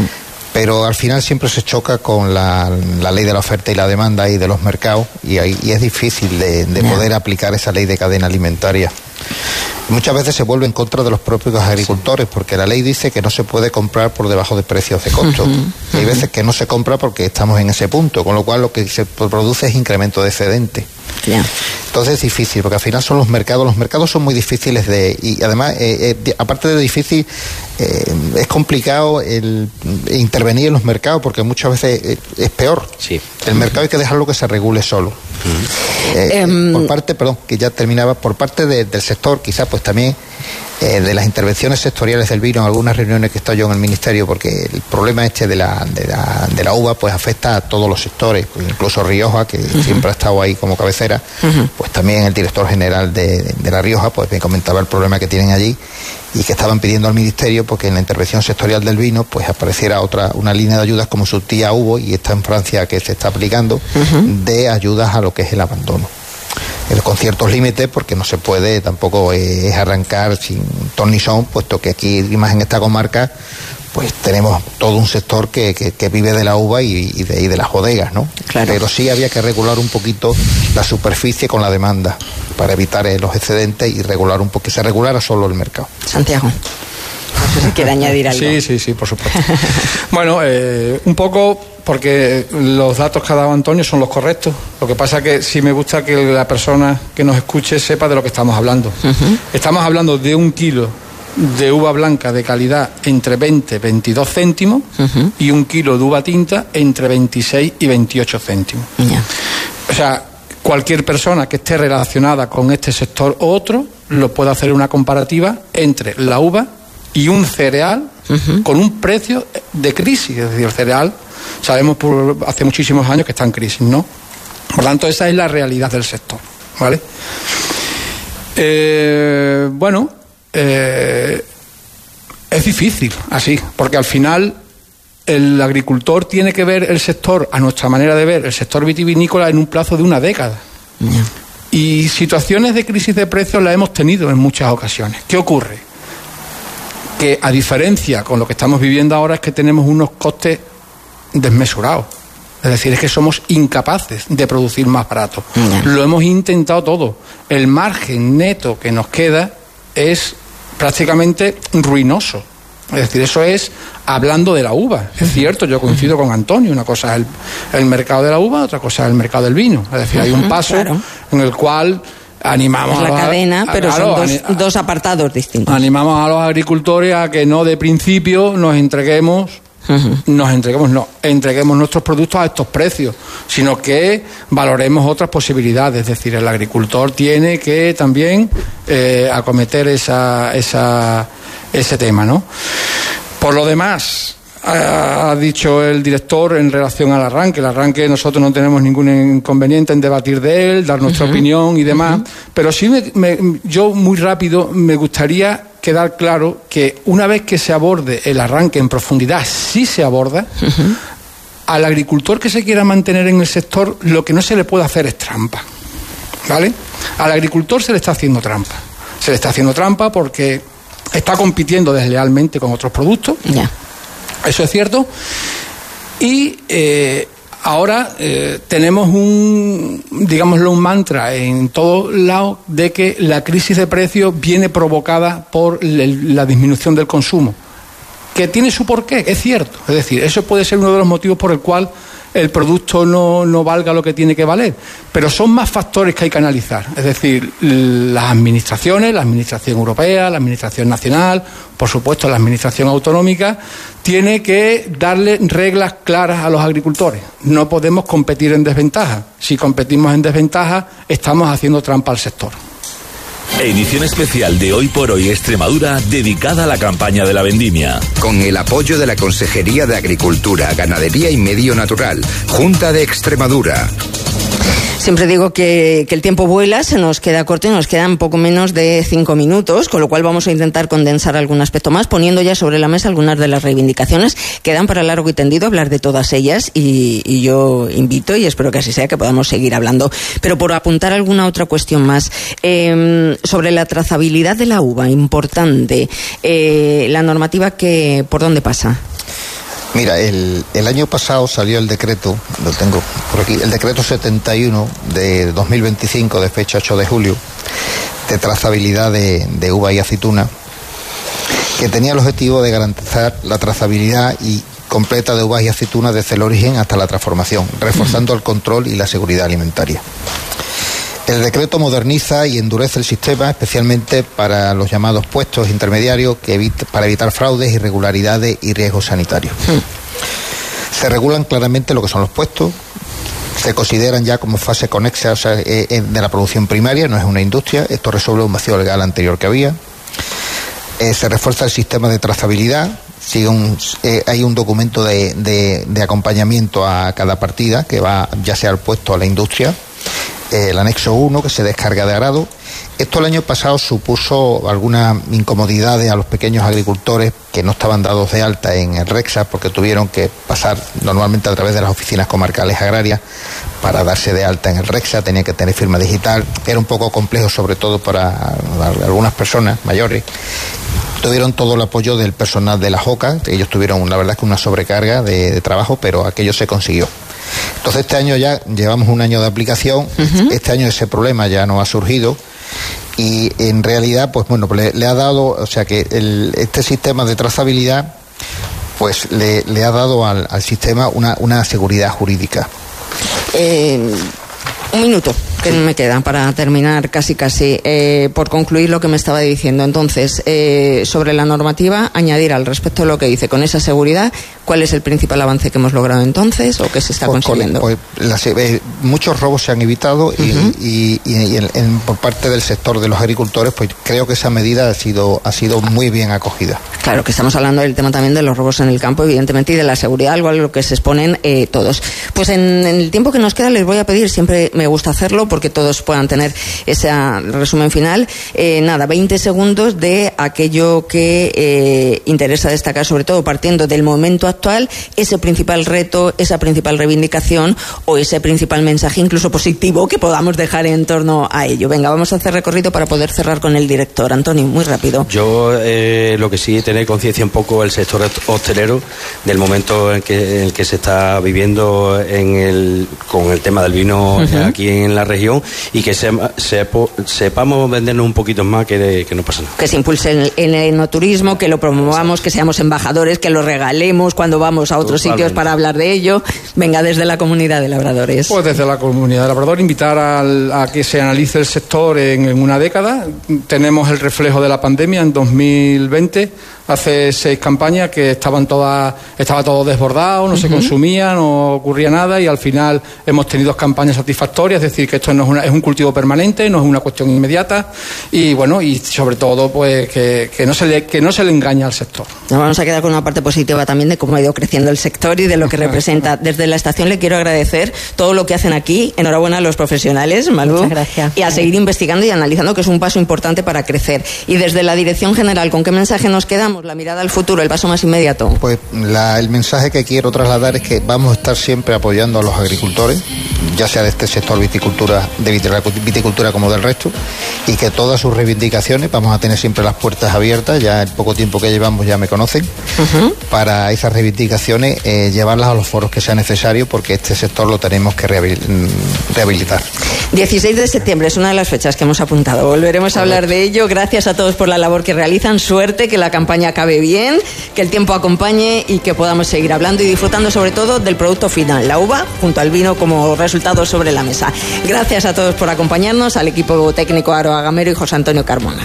pero al final siempre se choca con la, la ley de la oferta y la demanda y de los mercados, y, ahí, y es difícil de, de poder aplicar esa ley de cadena alimentaria. Muchas veces se vuelve en contra de los propios agricultores, porque la ley dice que no se puede comprar por debajo de precios de costo. Uh-huh, uh-huh. Y hay veces que no se compra porque estamos en ese punto, con lo cual lo que se produce es incremento de excedente. Yeah. Entonces es difícil, porque al final son los mercados, los mercados son muy difíciles de, y además, eh, eh, aparte de difícil, eh, es complicado el intervenir en los mercados, porque muchas veces eh, es peor. Sí. El mercado hay que dejarlo que se regule solo. Uh-huh. Eh, um, por parte, perdón, que ya terminaba, por parte de, del sector, quizás pues también eh, de las intervenciones sectoriales del vino, en algunas reuniones que he estado yo en el ministerio, porque el problema este de la, de la, de la uva pues afecta a todos los sectores, pues incluso Rioja, que uh-huh. siempre ha estado ahí como cabecera, uh-huh. pues también el director general de, de La Rioja pues me comentaba el problema que tienen allí, y que estaban pidiendo al ministerio porque en la intervención sectorial del vino pues apareciera otra una línea de ayudas como su tía hubo, y está en Francia que se está aplicando, uh-huh. de ayudas a lo que es el abandono, el, con ciertos límites, porque no se puede tampoco eh, es arrancar sin ton ni son, puesto que aquí más en esta comarca pues tenemos todo un sector que, que, que vive de la uva y, y, de, y de las bodegas, ¿no? Claro. Pero sí había que regular un poquito la superficie con la demanda para evitar eh, los excedentes y regular un poco, que se regulara solo el mercado. Santiago, no sé si quiere añadir algo. Sí, sí, sí, por supuesto. Bueno, eh, un poco porque los datos que ha dado Antonio son los correctos. Lo que pasa es que sí me gusta que la persona que nos escuche sepa de lo que estamos hablando. Uh-huh. Estamos hablando de un kilo de uva blanca de calidad entre veinte y veintidós céntimos, uh-huh. y un kilo de uva tinta entre veintiséis y veintiocho céntimos. Yeah. O sea, cualquier persona que esté relacionada con este sector u otro lo puede hacer una comparativa entre la uva y un cereal, uh-huh. con un precio de crisis. Es decir, el cereal sabemos por hace muchísimos años que está en crisis, ¿no? Por lo tanto, esa es la realidad del sector, ¿vale? Eh, bueno, Eh, es difícil así, porque al final el agricultor tiene que ver el sector, a nuestra manera de ver, el sector vitivinícola en un plazo de una década. Yeah. Y situaciones de crisis de precios las hemos tenido en muchas ocasiones. ¿Qué ocurre? Que a diferencia con lo que estamos viviendo ahora es que tenemos unos costes desmesurados. Es decir, es que somos incapaces de producir más barato. Yeah. Lo hemos intentado todo. El margen neto que nos queda es prácticamente ruinoso. Es decir, eso es hablando de la uva. Es cierto, yo coincido con Antonio, una cosa es el, el mercado de la uva, otra cosa es el mercado del vino. Es decir, hay un paso, claro, en el cual animamos es la a los, cadena, a, pero a, son a, dos, a, dos apartados distintos. Animamos a los agricultores a que no de principio nos entreguemos Uh-huh. nos entreguemos, no, entreguemos nuestros productos a estos precios, sino que valoremos otras posibilidades. Es decir, el agricultor tiene que también eh, acometer esa, esa, ese tema, ¿no? Por lo demás, ha, ha dicho el director en relación al arranque. El arranque, nosotros no tenemos ningún inconveniente en debatir de él, dar nuestra uh-huh. opinión y demás, uh-huh. pero sí me, me, yo muy rápido me gustaría quedar claro que una vez que se aborde el arranque en profundidad, sí se aborda, uh-huh. al agricultor que se quiera mantener en el sector, lo que no se le puede hacer es trampa, ¿vale? Al agricultor se le está haciendo trampa. Se le está haciendo trampa porque está compitiendo deslealmente con otros productos. Yeah. Eso es cierto. Y eh, ahora eh, tenemos un, digámoslo, un mantra en todos lados de que la crisis de precios viene provocada por el, la disminución del consumo, que tiene su porqué, es cierto. Es decir, eso puede ser uno de los motivos por el cual el producto no, no valga lo que tiene que valer, pero son más factores que hay que analizar. Es decir, las administraciones, la administración europea, la administración nacional, por supuesto la administración autonómica, tiene que darle reglas claras a los agricultores. No podemos competir en desventaja. Si competimos en desventaja, estamos haciendo trampa al sector. Edición especial de Hoy por Hoy Extremadura, dedicada a la campaña de la vendimia. Con el apoyo de la Consejería de Agricultura, Ganadería y Medio Natural, Junta de Extremadura. Siempre digo que, que el tiempo vuela, se nos queda corto y nos quedan poco menos de cinco minutos, con lo cual vamos a intentar condensar algún aspecto más, poniendo ya sobre la mesa algunas de las reivindicaciones que dan para largo y tendido hablar de todas ellas, y, y yo invito, y espero que así sea, que podamos seguir hablando. Pero por apuntar alguna otra cuestión más, eh, sobre la trazabilidad de la uva, importante, eh, la normativa, que ¿por dónde pasa? Mira, el, el año pasado salió el decreto, lo tengo por aquí, el decreto setenta y uno de dos mil veinticinco, de fecha ocho de julio, de trazabilidad de, de uva y aceituna, que tenía el objetivo de garantizar la trazabilidad y completa de uvas y aceitunas desde el origen hasta la transformación, reforzando el control y la seguridad alimentaria. El decreto moderniza y endurece el sistema, especialmente para los llamados puestos intermediarios, que evita, para evitar fraudes, irregularidades y riesgos sanitarios. Se regulan claramente lo que son los puestos, se consideran ya como fase conexa, o sea, eh, eh, de la producción primaria, no es una industria. Esto resuelve un vacío legal anterior que había. Eh, se refuerza el sistema de trazabilidad. Sigue un, eh, hay un documento de, de, de acompañamiento a cada partida que va ya sea al puesto o a la industria. Eh, el anexo uno, que se descarga de agrado. Esto el año pasado supuso algunas incomodidades a los pequeños agricultores que no estaban dados de alta en el REXA, porque tuvieron que pasar normalmente a través de las oficinas comarcales agrarias para darse de alta en el REXA, tenían que tener firma digital, era un poco complejo, sobre todo para algunas personas mayores. Tuvieron todo el apoyo del personal de la JOCA, ellos tuvieron la verdad que una sobrecarga de, de trabajo, pero aquello se consiguió. Entonces este año ya llevamos un año de aplicación, uh-huh. Este año ese problema ya no ha surgido y en realidad pues bueno, le, le ha dado, o sea que el, este sistema de trazabilidad pues le, le ha dado al, al sistema una, una seguridad jurídica. Eh, un minuto que me queda para terminar casi casi eh, por concluir lo que me estaba diciendo. Entonces, eh, sobre la normativa, añadir al respecto de lo que dice, con esa seguridad, ¿cuál es el principal avance que hemos logrado entonces o que se está pues, consiguiendo? Pues, las, eh, muchos robos se han evitado y, uh-huh. y, y, y en, en, por parte del sector de los agricultores, pues creo que esa medida ha sido, ha sido muy bien acogida. Claro, que estamos hablando del tema también de los robos en el campo, evidentemente, y de la seguridad, algo a lo que se exponen eh, todos. Pues en, en el tiempo que nos queda les voy a pedir, siempre me gusta hacerlo, porque todos puedan tener ese resumen final. Eh, nada, veinte segundos de aquello que eh, interesa destacar, sobre todo partiendo del momento actual, ese principal reto, esa principal reivindicación o ese principal mensaje, incluso positivo, que podamos dejar en torno a ello. Venga, vamos a hacer recorrido para poder cerrar con el director. Antonio, muy rápido. Yo eh, lo que sí, tener conciencia un poco el sector hostelero del momento en que, en el que se está viviendo en el, con el tema del vino uh-huh. aquí en la región, y que se, se, sepamos vendernos un poquito más, que, que no pasa nada. Que se impulse el, el enoturismo, que lo promovamos, que seamos embajadores, que lo regalemos cuando vamos a otros Totalmente. Sitios para hablar de ello. Venga, desde la comunidad de labradores. Pues desde la comunidad de labradores invitar al, a que se analice el sector en, en una década. Tenemos el reflejo de la pandemia en dos mil veinte. Hace seis campañas que estaban todas, estaba todo desbordado, no uh-huh. se consumía, no ocurría nada, y al final hemos tenido campañas satisfactorias, es decir, que esto no es, una, es un cultivo permanente, no es una cuestión inmediata, y bueno, y sobre todo pues que, que no se le que no se le engaña al sector. Nos vamos a quedar con una parte positiva también de cómo ha ido creciendo el sector y de lo que representa. Desde la estación le quiero agradecer todo lo que hacen aquí. Enhorabuena a los profesionales, Malú. Muchas gracias. Y a seguir investigando y analizando, que es un paso importante para crecer. Y desde la Dirección General, ¿con qué mensaje nos quedamos? La mirada al futuro, el paso más inmediato. Pues la, el mensaje que quiero trasladar es que vamos a estar siempre apoyando a los agricultores, ya sea de este sector viticultura, de viticultura como del resto, y que todas sus reivindicaciones vamos a tener siempre las puertas abiertas. Ya el poco tiempo que llevamos ya me conocen, uh-huh. para esas reivindicaciones eh, llevarlas a los foros que sea necesario, porque este sector lo tenemos que rehabilitar. dieciséis de septiembre es una de las fechas que hemos apuntado. Volveremos a hablar de ello. Gracias a todos por la labor que realizan. Suerte, que la campaña acabe bien, que el tiempo acompañe y que podamos seguir hablando y disfrutando sobre todo del producto final, la uva junto al vino como resultado sobre la mesa. Gracias a todos por acompañarnos, al equipo técnico Aroa Gamero y José Antonio Carmona.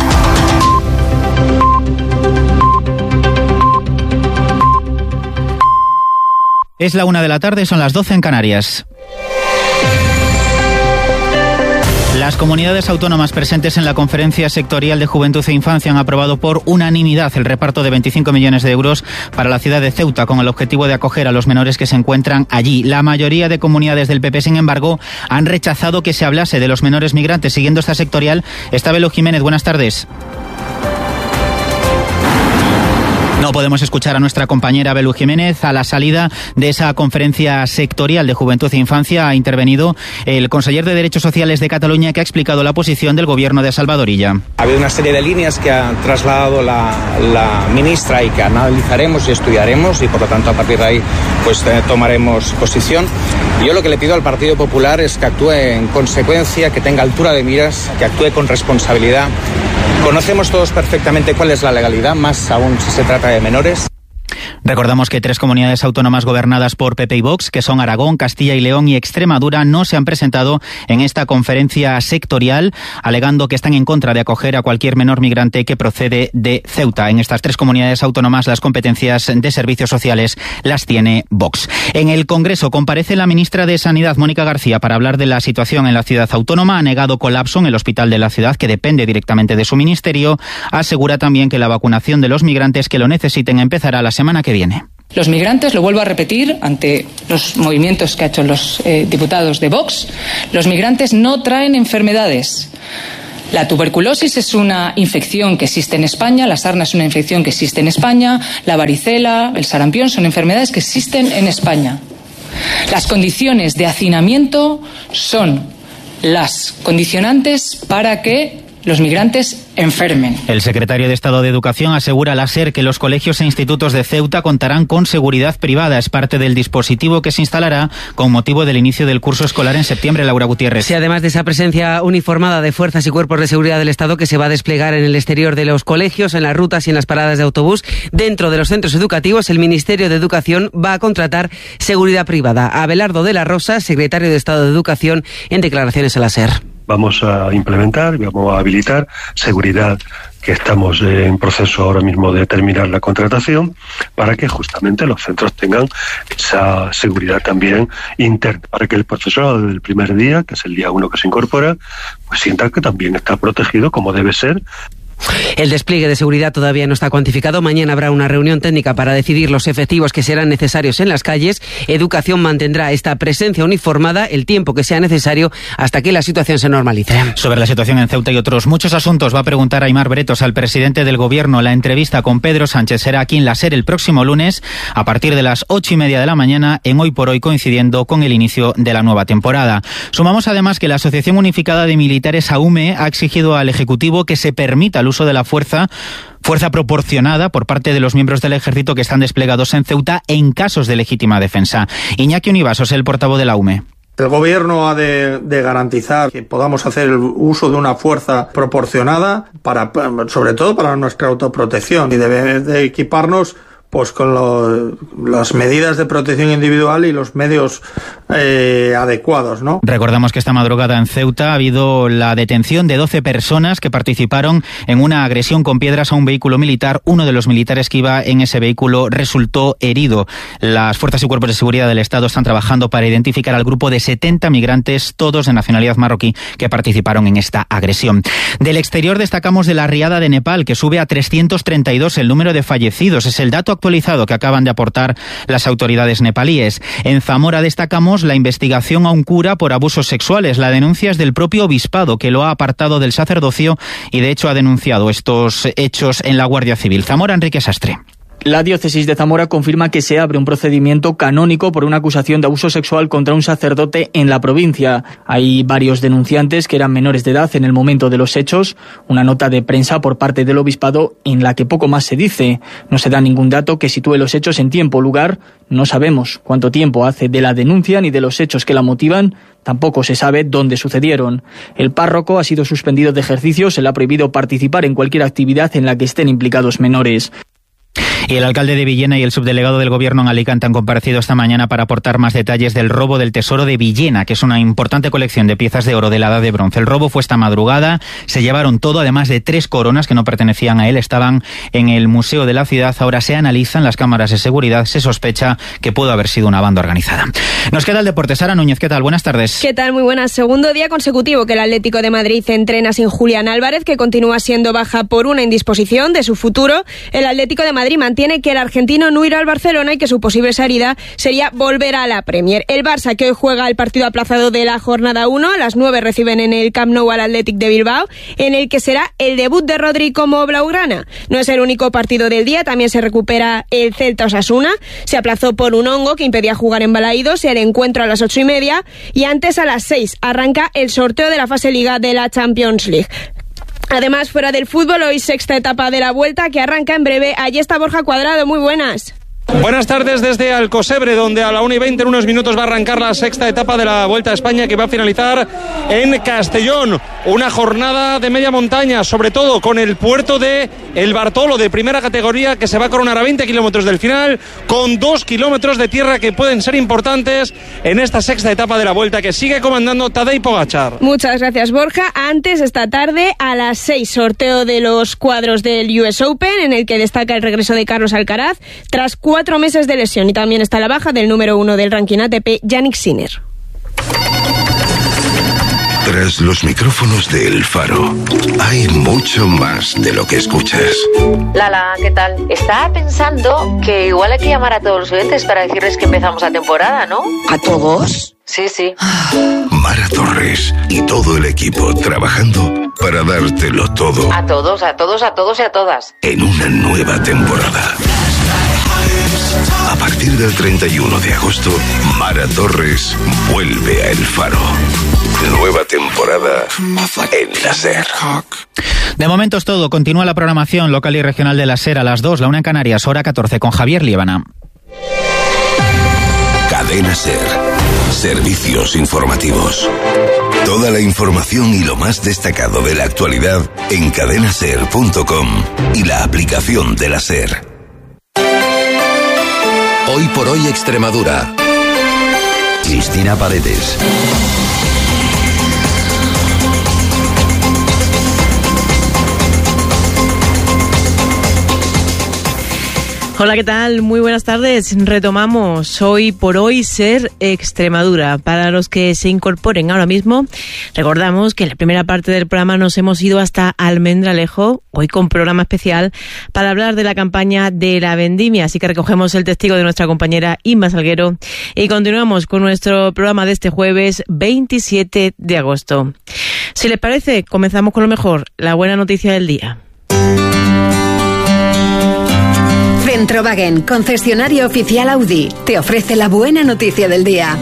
Es la una de la tarde, son las doce en Canarias. Las comunidades autónomas presentes en la Conferencia Sectorial de Juventud e Infancia han aprobado por unanimidad el reparto de veinticinco millones de euros para la ciudad de Ceuta, con el objetivo de acoger a los menores que se encuentran allí. La mayoría de comunidades del P P, sin embargo, han rechazado que se hablase de los menores migrantes. Siguiendo esta sectorial, está Belo Jiménez. Buenas tardes. No podemos escuchar a nuestra compañera Belu Jiménez. A la salida de esa conferencia sectorial de Juventud e Infancia ha intervenido el conseller de Derechos Sociales de Cataluña, que ha explicado la posición del gobierno de Salvador Illa. Ha habido una serie de líneas que ha trasladado la, la ministra y que analizaremos y estudiaremos, y por lo tanto a partir de ahí pues eh, tomaremos posición. Yo lo que le pido al Partido Popular es que actúe en consecuencia, que tenga altura de miras, que actúe con responsabilidad. Conocemos todos perfectamente cuál es la legalidad, más aún si se trata de menores. Recordamos que tres comunidades autónomas gobernadas por P P y Vox, que son Aragón, Castilla y León y Extremadura, no se han presentado en esta conferencia sectorial, alegando que están en contra de acoger a cualquier menor migrante que procede de Ceuta. En estas tres comunidades autónomas las competencias de servicios sociales las tiene Vox. En el Congreso comparece la ministra de Sanidad, Mónica García, para hablar de la situación en la ciudad autónoma. Ha negado colapso en el hospital de la ciudad, que depende directamente de su ministerio. Asegura también que la vacunación de los migrantes que lo necesiten empezará la semana que viene. Los migrantes, lo vuelvo a repetir ante los movimientos que han hecho los eh, diputados de Vox, los migrantes no traen enfermedades. La tuberculosis es una infección que existe en España, la sarna es una infección que existe en España, la varicela, el sarampión son enfermedades que existen en España. Las condiciones de hacinamiento son las condicionantes para que los migrantes enfermen. El secretario de Estado de Educación asegura a la SER que los colegios e institutos de Ceuta contarán con seguridad privada. Es parte del dispositivo que se instalará con motivo del inicio del curso escolar en septiembre. Laura Gutiérrez. Sí, además de esa presencia uniformada de fuerzas y cuerpos de seguridad del Estado que se va a desplegar en el exterior de los colegios, en las rutas y en las paradas de autobús, dentro de los centros educativos, el Ministerio de Educación va a contratar seguridad privada. Abelardo de la Rosa, secretario de Estado de Educación, en declaraciones a la SER. Vamos a implementar, vamos a habilitar seguridad, que estamos en proceso ahora mismo de terminar la contratación, para que justamente los centros tengan esa seguridad también interna, para que el profesorado del primer día, que es el día uno que se incorpora, pues sienta que también está protegido como debe ser. El despliegue de seguridad todavía no está cuantificado. Mañana habrá una reunión técnica para decidir los efectivos que serán necesarios en las calles. Educación mantendrá esta presencia uniformada el tiempo que sea necesario hasta que la situación se normalice. Sobre la situación en Ceuta y otros muchos asuntos va a preguntar Aimar Bretos al presidente del Gobierno. La entrevista con Pedro Sánchez será aquí en la SER el próximo lunes a partir de las ocho y media de la mañana, en Hoy por Hoy, coincidiendo con el inicio de la nueva temporada. Sumamos además que la Asociación Unificada de Militares, AUME, ha exigido al Ejecutivo que se permita el uso de la fuerza, fuerza proporcionada por parte de los miembros del Ejército que están desplegados en Ceuta en casos de legítima defensa. Iñaki Univasos, el portavoz de la AUME. El Gobierno ha de, de garantizar que podamos hacer el uso de una fuerza proporcionada, para, sobre todo para nuestra autoprotección, y debe de equiparnos pues con lo, las medidas de protección individual y los medios eh, adecuados, ¿no? Recordamos que esta madrugada en Ceuta ha habido la detención de doce personas que participaron en una agresión con piedras a un vehículo militar. Uno de los militares que iba en ese vehículo resultó herido. Las fuerzas y cuerpos de seguridad del Estado están trabajando para identificar al grupo de setenta migrantes, todos de nacionalidad marroquí, que participaron en esta agresión. Del exterior destacamos de la riada de Nepal, que sube a trescientos treinta y dos el número de fallecidos. Es el dato actualizado que acaban de aportar las autoridades nepalíes. En Zamora destacamos la investigación a un cura por abusos sexuales. La denuncia es del propio obispado, que lo ha apartado del sacerdocio y de hecho ha denunciado estos hechos en la Guardia Civil. Zamora, Enrique Sastre. La diócesis de Zamora confirma que se abre un procedimiento canónico por una acusación de abuso sexual contra un sacerdote en la provincia. Hay varios denunciantes que eran menores de edad en el momento de los hechos. Una nota de prensa por parte del obispado en la que poco más se dice. No se da ningún dato que sitúe los hechos en tiempo o lugar. No sabemos cuánto tiempo hace de la denuncia ni de los hechos que la motivan. Tampoco se sabe dónde sucedieron. El párroco ha sido suspendido de ejercicio. Se le ha prohibido participar en cualquier actividad en la que estén implicados menores. Y el alcalde de Villena y el subdelegado del Gobierno en Alicante han comparecido esta mañana para aportar más detalles del robo del Tesoro de Villena, que es una importante colección de piezas de oro de la Edad de Bronce. El robo fue esta madrugada, se llevaron todo, además de tres coronas que no pertenecían a él, estaban en el Museo de la Ciudad. Ahora se analizan las cámaras de seguridad, se sospecha que pudo haber sido una banda organizada. Nos queda el deporte. Sara Núñez, ¿qué tal? Buenas tardes. ¿Qué tal? Muy buenas. Segundo día consecutivo que el Atlético de Madrid entrena sin Julián Álvarez, que continúa siendo baja por una indisposición de su futuro. El Atlético de Madrid Madrid mantiene que el argentino no irá al Barcelona y que su posible salida sería volver a la Premier. El Barça, que hoy juega el partido aplazado de la jornada uno, a las nueve reciben en el Camp Nou al Athletic de Bilbao, en el que será el debut de Rodri como blaugrana. No es el único partido del día, también se recupera el Celta Osasuna. Se aplazó por un hongo que impedía jugar en Balaídos, el encuentro a las ocho y media, y antes a las seis arranca el sorteo de la fase Liga de la Champions League. Además, fuera del fútbol, hoy sexta etapa de la Vuelta que arranca en breve. Allí está Borja Cuadrado, muy buenas. Buenas tardes desde Alcosebre, donde a la una y veinte en unos minutos va a arrancar la sexta etapa de la Vuelta a España, que va a finalizar en Castellón. Una jornada de media montaña, sobre todo con el puerto de El Bartolo, de primera categoría, que se va a coronar a veinte kilómetros del final, con dos kilómetros de tierra que pueden ser importantes en esta sexta etapa de la Vuelta, que sigue comandando Tadej Pogačar. Muchas gracias, Borja. Antes, esta tarde, a las seis, sorteo de los cuadros del U S Open, en el que destaca el regreso de Carlos Alcaraz, tras cuatro Cuatro meses de lesión, y también está la baja del número uno del ranking A T P, Jannik Sinner. Tras los micrófonos de El Faro, hay mucho más de lo que escuchas. Lala, ¿qué tal? Estaba pensando que igual hay que llamar a todos los oyentes para decirles que empezamos la temporada, ¿no? ¿A todos? Sí, sí. Mara Torres y todo el equipo trabajando para dártelo todo. A todos, a todos, a todos y a todas. En una nueva temporada. A partir del treinta y uno de agosto, Mara Torres vuelve a El Faro. Nueva temporada en la SER. De momento es todo. Continúa la programación local y regional de la SER a las dos, la una en Canarias, hora catorce, con Javier Líbana. Cadena SER. Servicios informativos. Toda la información y lo más destacado de la actualidad en cadena ser punto com y la aplicación de la SER. Hoy por hoy Extremadura. Cristina Paredes. Hola, ¿qué tal? Muy buenas tardes. Retomamos Hoy por Hoy Ser Extremadura. Para los que se incorporen ahora mismo, recordamos que en la primera parte del programa nos hemos ido hasta Almendralejo, hoy con programa especial, para hablar de la campaña de la vendimia. Así que recogemos el testigo de nuestra compañera Inma Salguero y continuamos con nuestro programa de este jueves veintisiete de agosto. Si les parece, comenzamos con lo mejor, la buena noticia del día. Centrowagen, concesionario oficial Audi, te ofrece la buena noticia del día.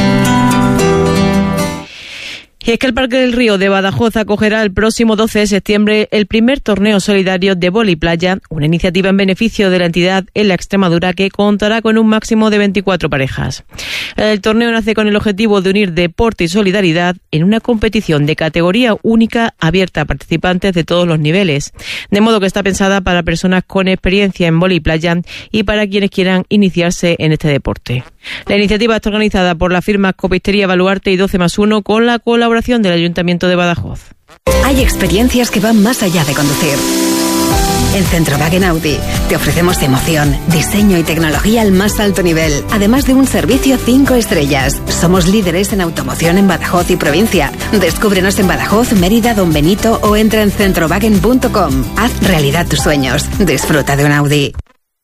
Y es que el Parque del Río de Badajoz acogerá el próximo doce de septiembre el primer torneo solidario de vóley playa, una iniciativa en beneficio de la entidad en la Extremadura que contará con un máximo de veinticuatro parejas. El torneo nace con el objetivo de unir deporte y solidaridad en una competición de categoría única abierta a participantes de todos los niveles, de modo que está pensada para personas con experiencia en vóley playa y para quienes quieran iniciarse en este deporte. La iniciativa está organizada por la firma Copistería Baluarte y doce más uno con la colaboración del Ayuntamiento de Badajoz. Hay experiencias que van más allá de conducir. En Centrowagen Audi te ofrecemos emoción, diseño y tecnología al más alto nivel, además de un servicio cinco estrellas. Somos líderes en automoción en Badajoz y provincia. Descúbrenos en Badajoz, Mérida, Don Benito o entra en centrowagen punto com. Haz realidad tus sueños. Disfruta de un Audi.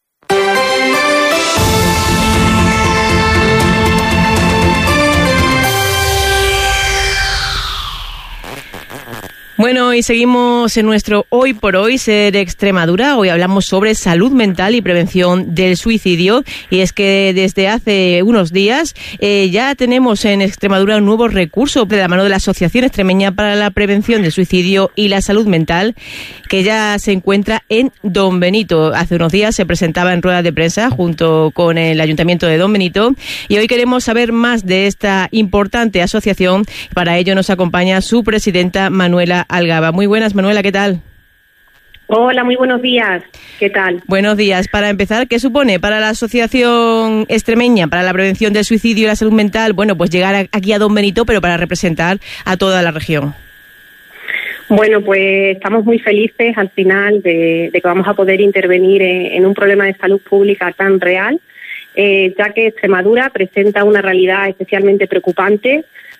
Bueno, y seguimos en nuestro Hoy por Hoy Ser Extremadura. Hoy hablamos sobre salud mental y prevención del suicidio. Y es que desde hace unos días eh, ya tenemos en Extremadura un nuevo recurso de la mano de la Asociación Extremeña para la Prevención del Suicidio y la Salud Mental, que ya se encuentra en Don Benito. Hace unos días se presentaba en rueda de prensa junto con el Ayuntamiento de Don Benito. Y hoy queremos saber más de esta importante asociación. Para ello nos acompaña su presidenta, Manuela Algaba. Muy buenas, Manuela, ¿qué tal? Hola, muy buenos días. ¿Qué tal? Buenos días. Para empezar, ¿qué supone para la Asociación Extremeña para la Prevención del Suicidio y la Salud Mental? Bueno, pues llegar a, aquí a Don Benito, pero para representar a toda la región. Bueno, pues estamos muy felices al final de, de que vamos a poder intervenir en, en un problema de salud pública tan real, eh, ya que Extremadura presenta una realidad especialmente preocupante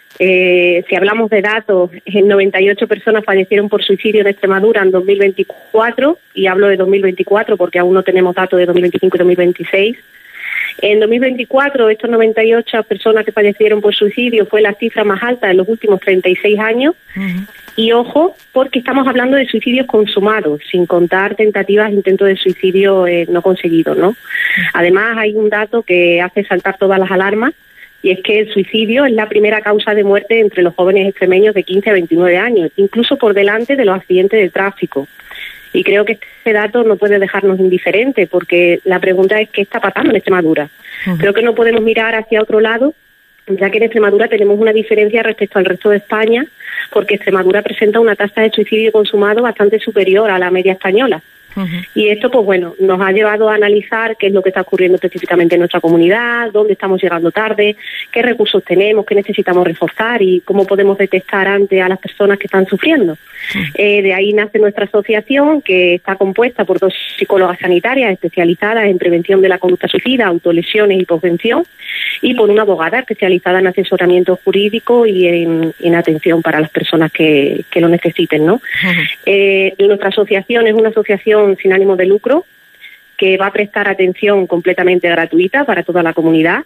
Eh, si hablamos de datos, noventa y ocho personas fallecieron por suicidio en Extremadura en dos mil veinticuatro, y hablo de dos mil veinticuatro porque aún no tenemos datos de dos mil veinticinco y dos mil veintiséis. En dos mil veinticuatro, estos noventa y ocho personas que fallecieron por suicidio fue la cifra más alta de los últimos treinta y seis años. Uh-huh. Y ojo, porque estamos hablando de suicidios consumados, sin contar tentativas, intentos de suicidio eh, no conseguidos, ¿no? Uh-huh. Además, hay un dato que hace saltar todas las alarmas, y es que el suicidio es la primera causa de muerte entre los jóvenes extremeños de quince a veintinueve años, incluso por delante de los accidentes de tráfico. Y creo que este dato no puede dejarnos indiferentes, porque la pregunta es ¿qué está pasando en Extremadura? Uh-huh. Creo que no podemos mirar hacia otro lado, ya que en Extremadura tenemos una diferencia respecto al resto de España, porque Extremadura presenta una tasa de suicidio consumado bastante superior a la media española. Uh-huh. Y esto, pues bueno, nos ha llevado a analizar qué es lo que está ocurriendo específicamente en nuestra comunidad, dónde estamos llegando tarde, qué recursos tenemos, qué necesitamos reforzar y cómo podemos detectar antes a las personas que están sufriendo. Uh-huh. Eh, de ahí nace nuestra asociación, que está compuesta por dos psicólogas sanitarias especializadas en prevención de la conducta suicida, autolesiones y posvención, y por una abogada especializada en asesoramiento jurídico y en, en atención para las personas que, que lo necesiten, ¿no? Uh-huh. Eh, nuestra asociación es una asociación sin ánimo de lucro que va a prestar atención completamente gratuita para toda la comunidad.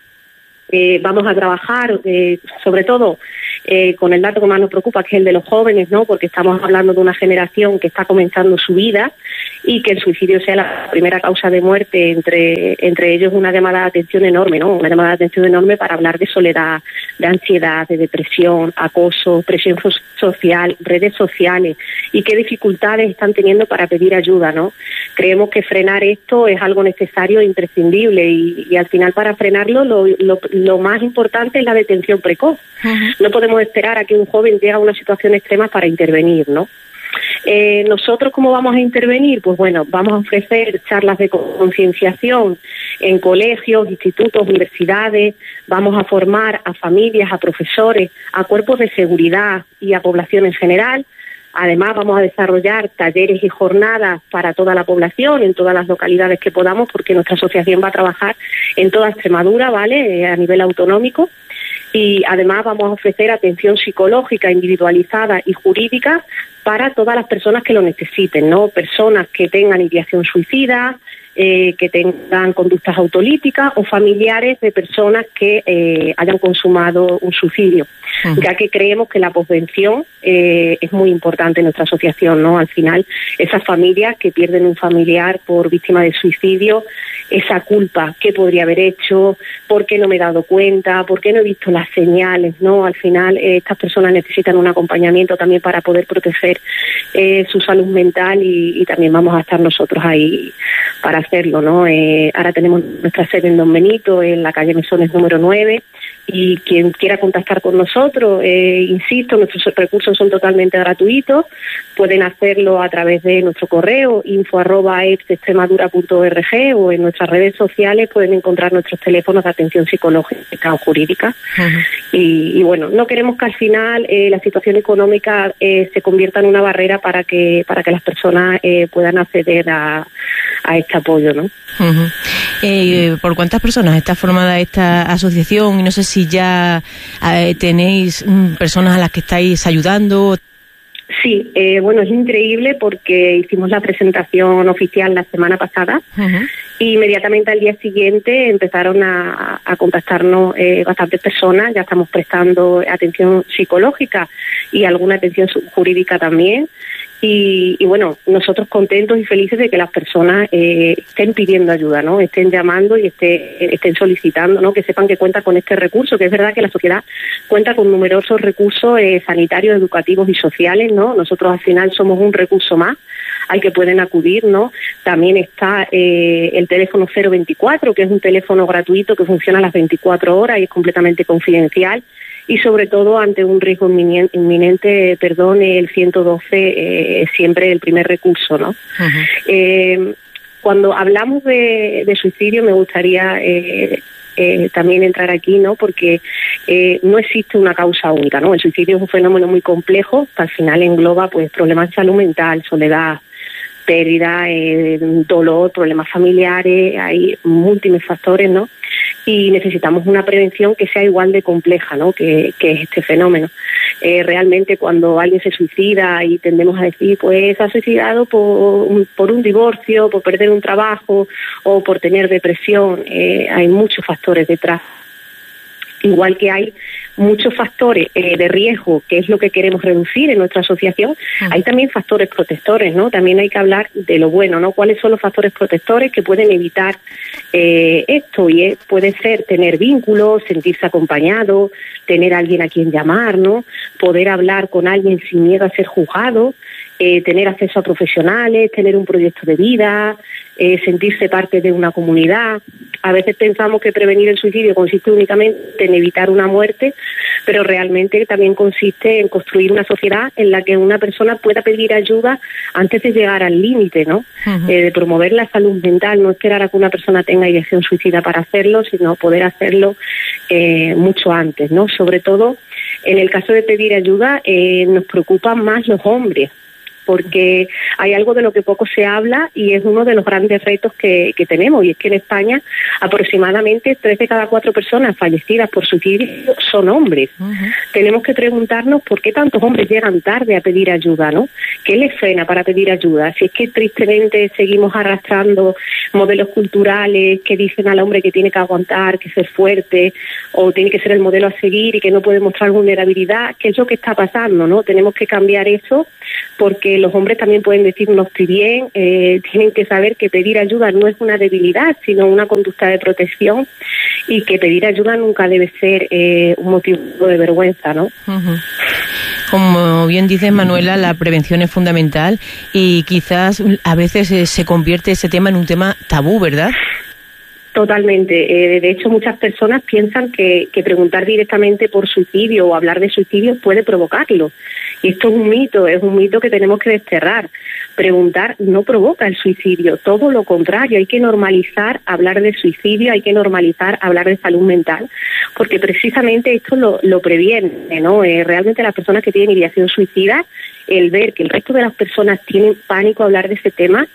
Eh, vamos a trabajar eh, sobre todo eh, con el dato que más nos preocupa, que es el de los jóvenes, ¿no? Porque estamos hablando de una generación que está comenzando su vida y que el suicidio sea la primera causa de muerte, entre entre ellos una llamada de atención enorme, ¿no? Una llamada de atención enorme para hablar de soledad, de ansiedad, de depresión, acoso, presión social, redes sociales y qué dificultades están teniendo para pedir ayuda, ¿no? Creemos que frenar esto es algo necesario e imprescindible y, y al final para frenarlo lo, lo, lo más importante es la detención precoz. Uh-huh. No podemos esperar a que un joven llegue a una situación extrema para intervenir, ¿no? Eh, nosotros, ¿cómo vamos a intervenir? Pues bueno, vamos a ofrecer charlas de concienciación en colegios, institutos, universidades, vamos a formar a familias, a profesores, a cuerpos de seguridad y a población en general. Además, vamos a desarrollar talleres y jornadas para toda la población, en todas las localidades que podamos, porque nuestra asociación va a trabajar en toda Extremadura, ¿vale?, eh, a nivel autonómico. Y además vamos a ofrecer atención psicológica individualizada y jurídica para todas las personas que lo necesiten, ¿no? Personas que tengan ideación suicida, eh, que tengan conductas autolíticas o familiares de personas que eh, hayan consumado un suicidio. Uh-huh. Ya que creemos que la posvención eh, es muy importante en nuestra asociación, ¿no? Al final, esas familias que pierden un familiar por víctima de suicidio, esa culpa, ¿qué podría haber hecho? ¿Por qué no me he dado cuenta? ¿Por qué no he visto las señales? ¿No? Al final, eh, estas personas necesitan un acompañamiento también para poder proteger eh, su salud mental y, y también vamos a estar nosotros ahí para hacerlo, ¿no? Eh, ahora tenemos nuestra sede en Don Benito, en la calle Mesones número nueve, y quien quiera contactar con nosotros, eh, insisto, nuestros recursos son totalmente gratuitos, pueden hacerlo a través de nuestro correo info arroba extremadura punto org o en nuestras redes sociales pueden encontrar nuestros teléfonos de atención psicológica o jurídica. Uh-huh. y, y bueno, no queremos que al final eh, la situación económica eh, se convierta en una barrera para que para que las personas eh, puedan acceder a, a este apoyo, ¿no? Uh-huh. Eh, ¿Por cuántas personas está formada esta asociación? Y no sé si ya eh, tenéis mm, personas a las que estáis ayudando. Sí, eh, bueno, es increíble porque hicimos la presentación oficial la semana pasada. Uh-huh. Y inmediatamente al día siguiente empezaron a, a contactarnos eh, bastantes personas. Ya estamos prestando atención psicológica y alguna atención jurídica también. Y, y bueno, nosotros contentos y felices de que las personas eh, estén pidiendo ayuda, ¿no? Estén llamando y esté, estén solicitando, ¿no? Que sepan que cuenta con este recurso, que es verdad que la sociedad cuenta con numerosos recursos eh, sanitarios, educativos y sociales, ¿no? Nosotros al final somos un recurso más al que pueden acudir, ¿no? También está eh, el teléfono cero veinticuatro, que es un teléfono gratuito que funciona a las veinticuatro horas y es completamente confidencial. Y sobre todo ante un riesgo inminente, perdón, el ciento doce eh, es siempre el primer recurso, ¿no? Uh-huh. Eh, cuando hablamos de, de suicidio me gustaría eh, eh, también entrar aquí, ¿no? Porque eh, no existe una causa única, ¿no? El suicidio es un fenómeno muy complejo que al final engloba pues problemas de salud mental, soledad, pérdida, eh, dolor, problemas familiares, hay múltiples factores, ¿no? y necesitamos una prevención que sea igual de compleja, ¿no?, que, que es este fenómeno. Eh, realmente cuando alguien se suicida y tendemos a decir, pues se ha suicidado por un, por un divorcio, por perder un trabajo o por tener depresión, eh, hay muchos factores detrás. Igual que hay muchos factores eh, de riesgo, que es lo que queremos reducir en nuestra asociación, uh-huh. hay también factores protectores, ¿no? También hay que hablar de lo bueno, ¿no? ¿Cuáles son los factores protectores que pueden evitar eh, esto? Y eh, puede ser tener vínculos, sentirse acompañado, tener a alguien a quien llamar, ¿no? Poder hablar con alguien sin miedo a ser juzgado, eh, tener acceso a profesionales, tener un proyecto de vida, eh, sentirse parte de una comunidad. A veces pensamos que prevenir el suicidio consiste únicamente en evitar una muerte, pero realmente también consiste en construir una sociedad en la que una persona pueda pedir ayuda antes de llegar al límite, ¿no? Uh-huh. Eh, de promover la salud mental, no esperar a que una persona tenga ideación suicida para hacerlo, sino poder hacerlo eh, mucho antes, ¿no? Sobre todo, en el caso de pedir ayuda, eh, nos preocupan más los hombres, porque hay algo de lo que poco se habla y es uno de los grandes retos que, que tenemos, y es que en España aproximadamente tres de cada cuatro personas fallecidas por suicidio son hombres. Uh-huh. Tenemos que preguntarnos por qué tantos hombres llegan tarde a pedir ayuda, ¿no? ¿Qué les frena para pedir ayuda? Si es que tristemente seguimos arrastrando modelos culturales que dicen al hombre que tiene que aguantar, que ser fuerte, o tiene que ser el modelo a seguir y que no puede mostrar vulnerabilidad, ¿qué es lo que está pasando, no? Tenemos que cambiar eso, porque los hombres también pueden decir no estoy bien, eh, tienen que saber que pedir ayuda no es una debilidad, sino una conducta de protección, y que pedir ayuda nunca debe ser eh, un motivo de vergüenza, ¿no? Uh-huh. Como bien dices, Manuela, la prevención es fundamental y quizás a veces eh, se convierte ese tema en un tema tabú, ¿verdad? Totalmente. Eh, de hecho, muchas personas piensan que, que preguntar directamente por suicidio o hablar de suicidio puede provocarlo. Y esto es un mito, es un mito que tenemos que desterrar. Preguntar no provoca el suicidio, todo lo contrario. Hay que normalizar hablar de suicidio, hay que normalizar hablar de salud mental, porque precisamente esto lo, lo previene, ¿no? Eh, realmente las personas que tienen ideación suicida, el ver que el resto de las personas tienen pánico a hablar de ese tema,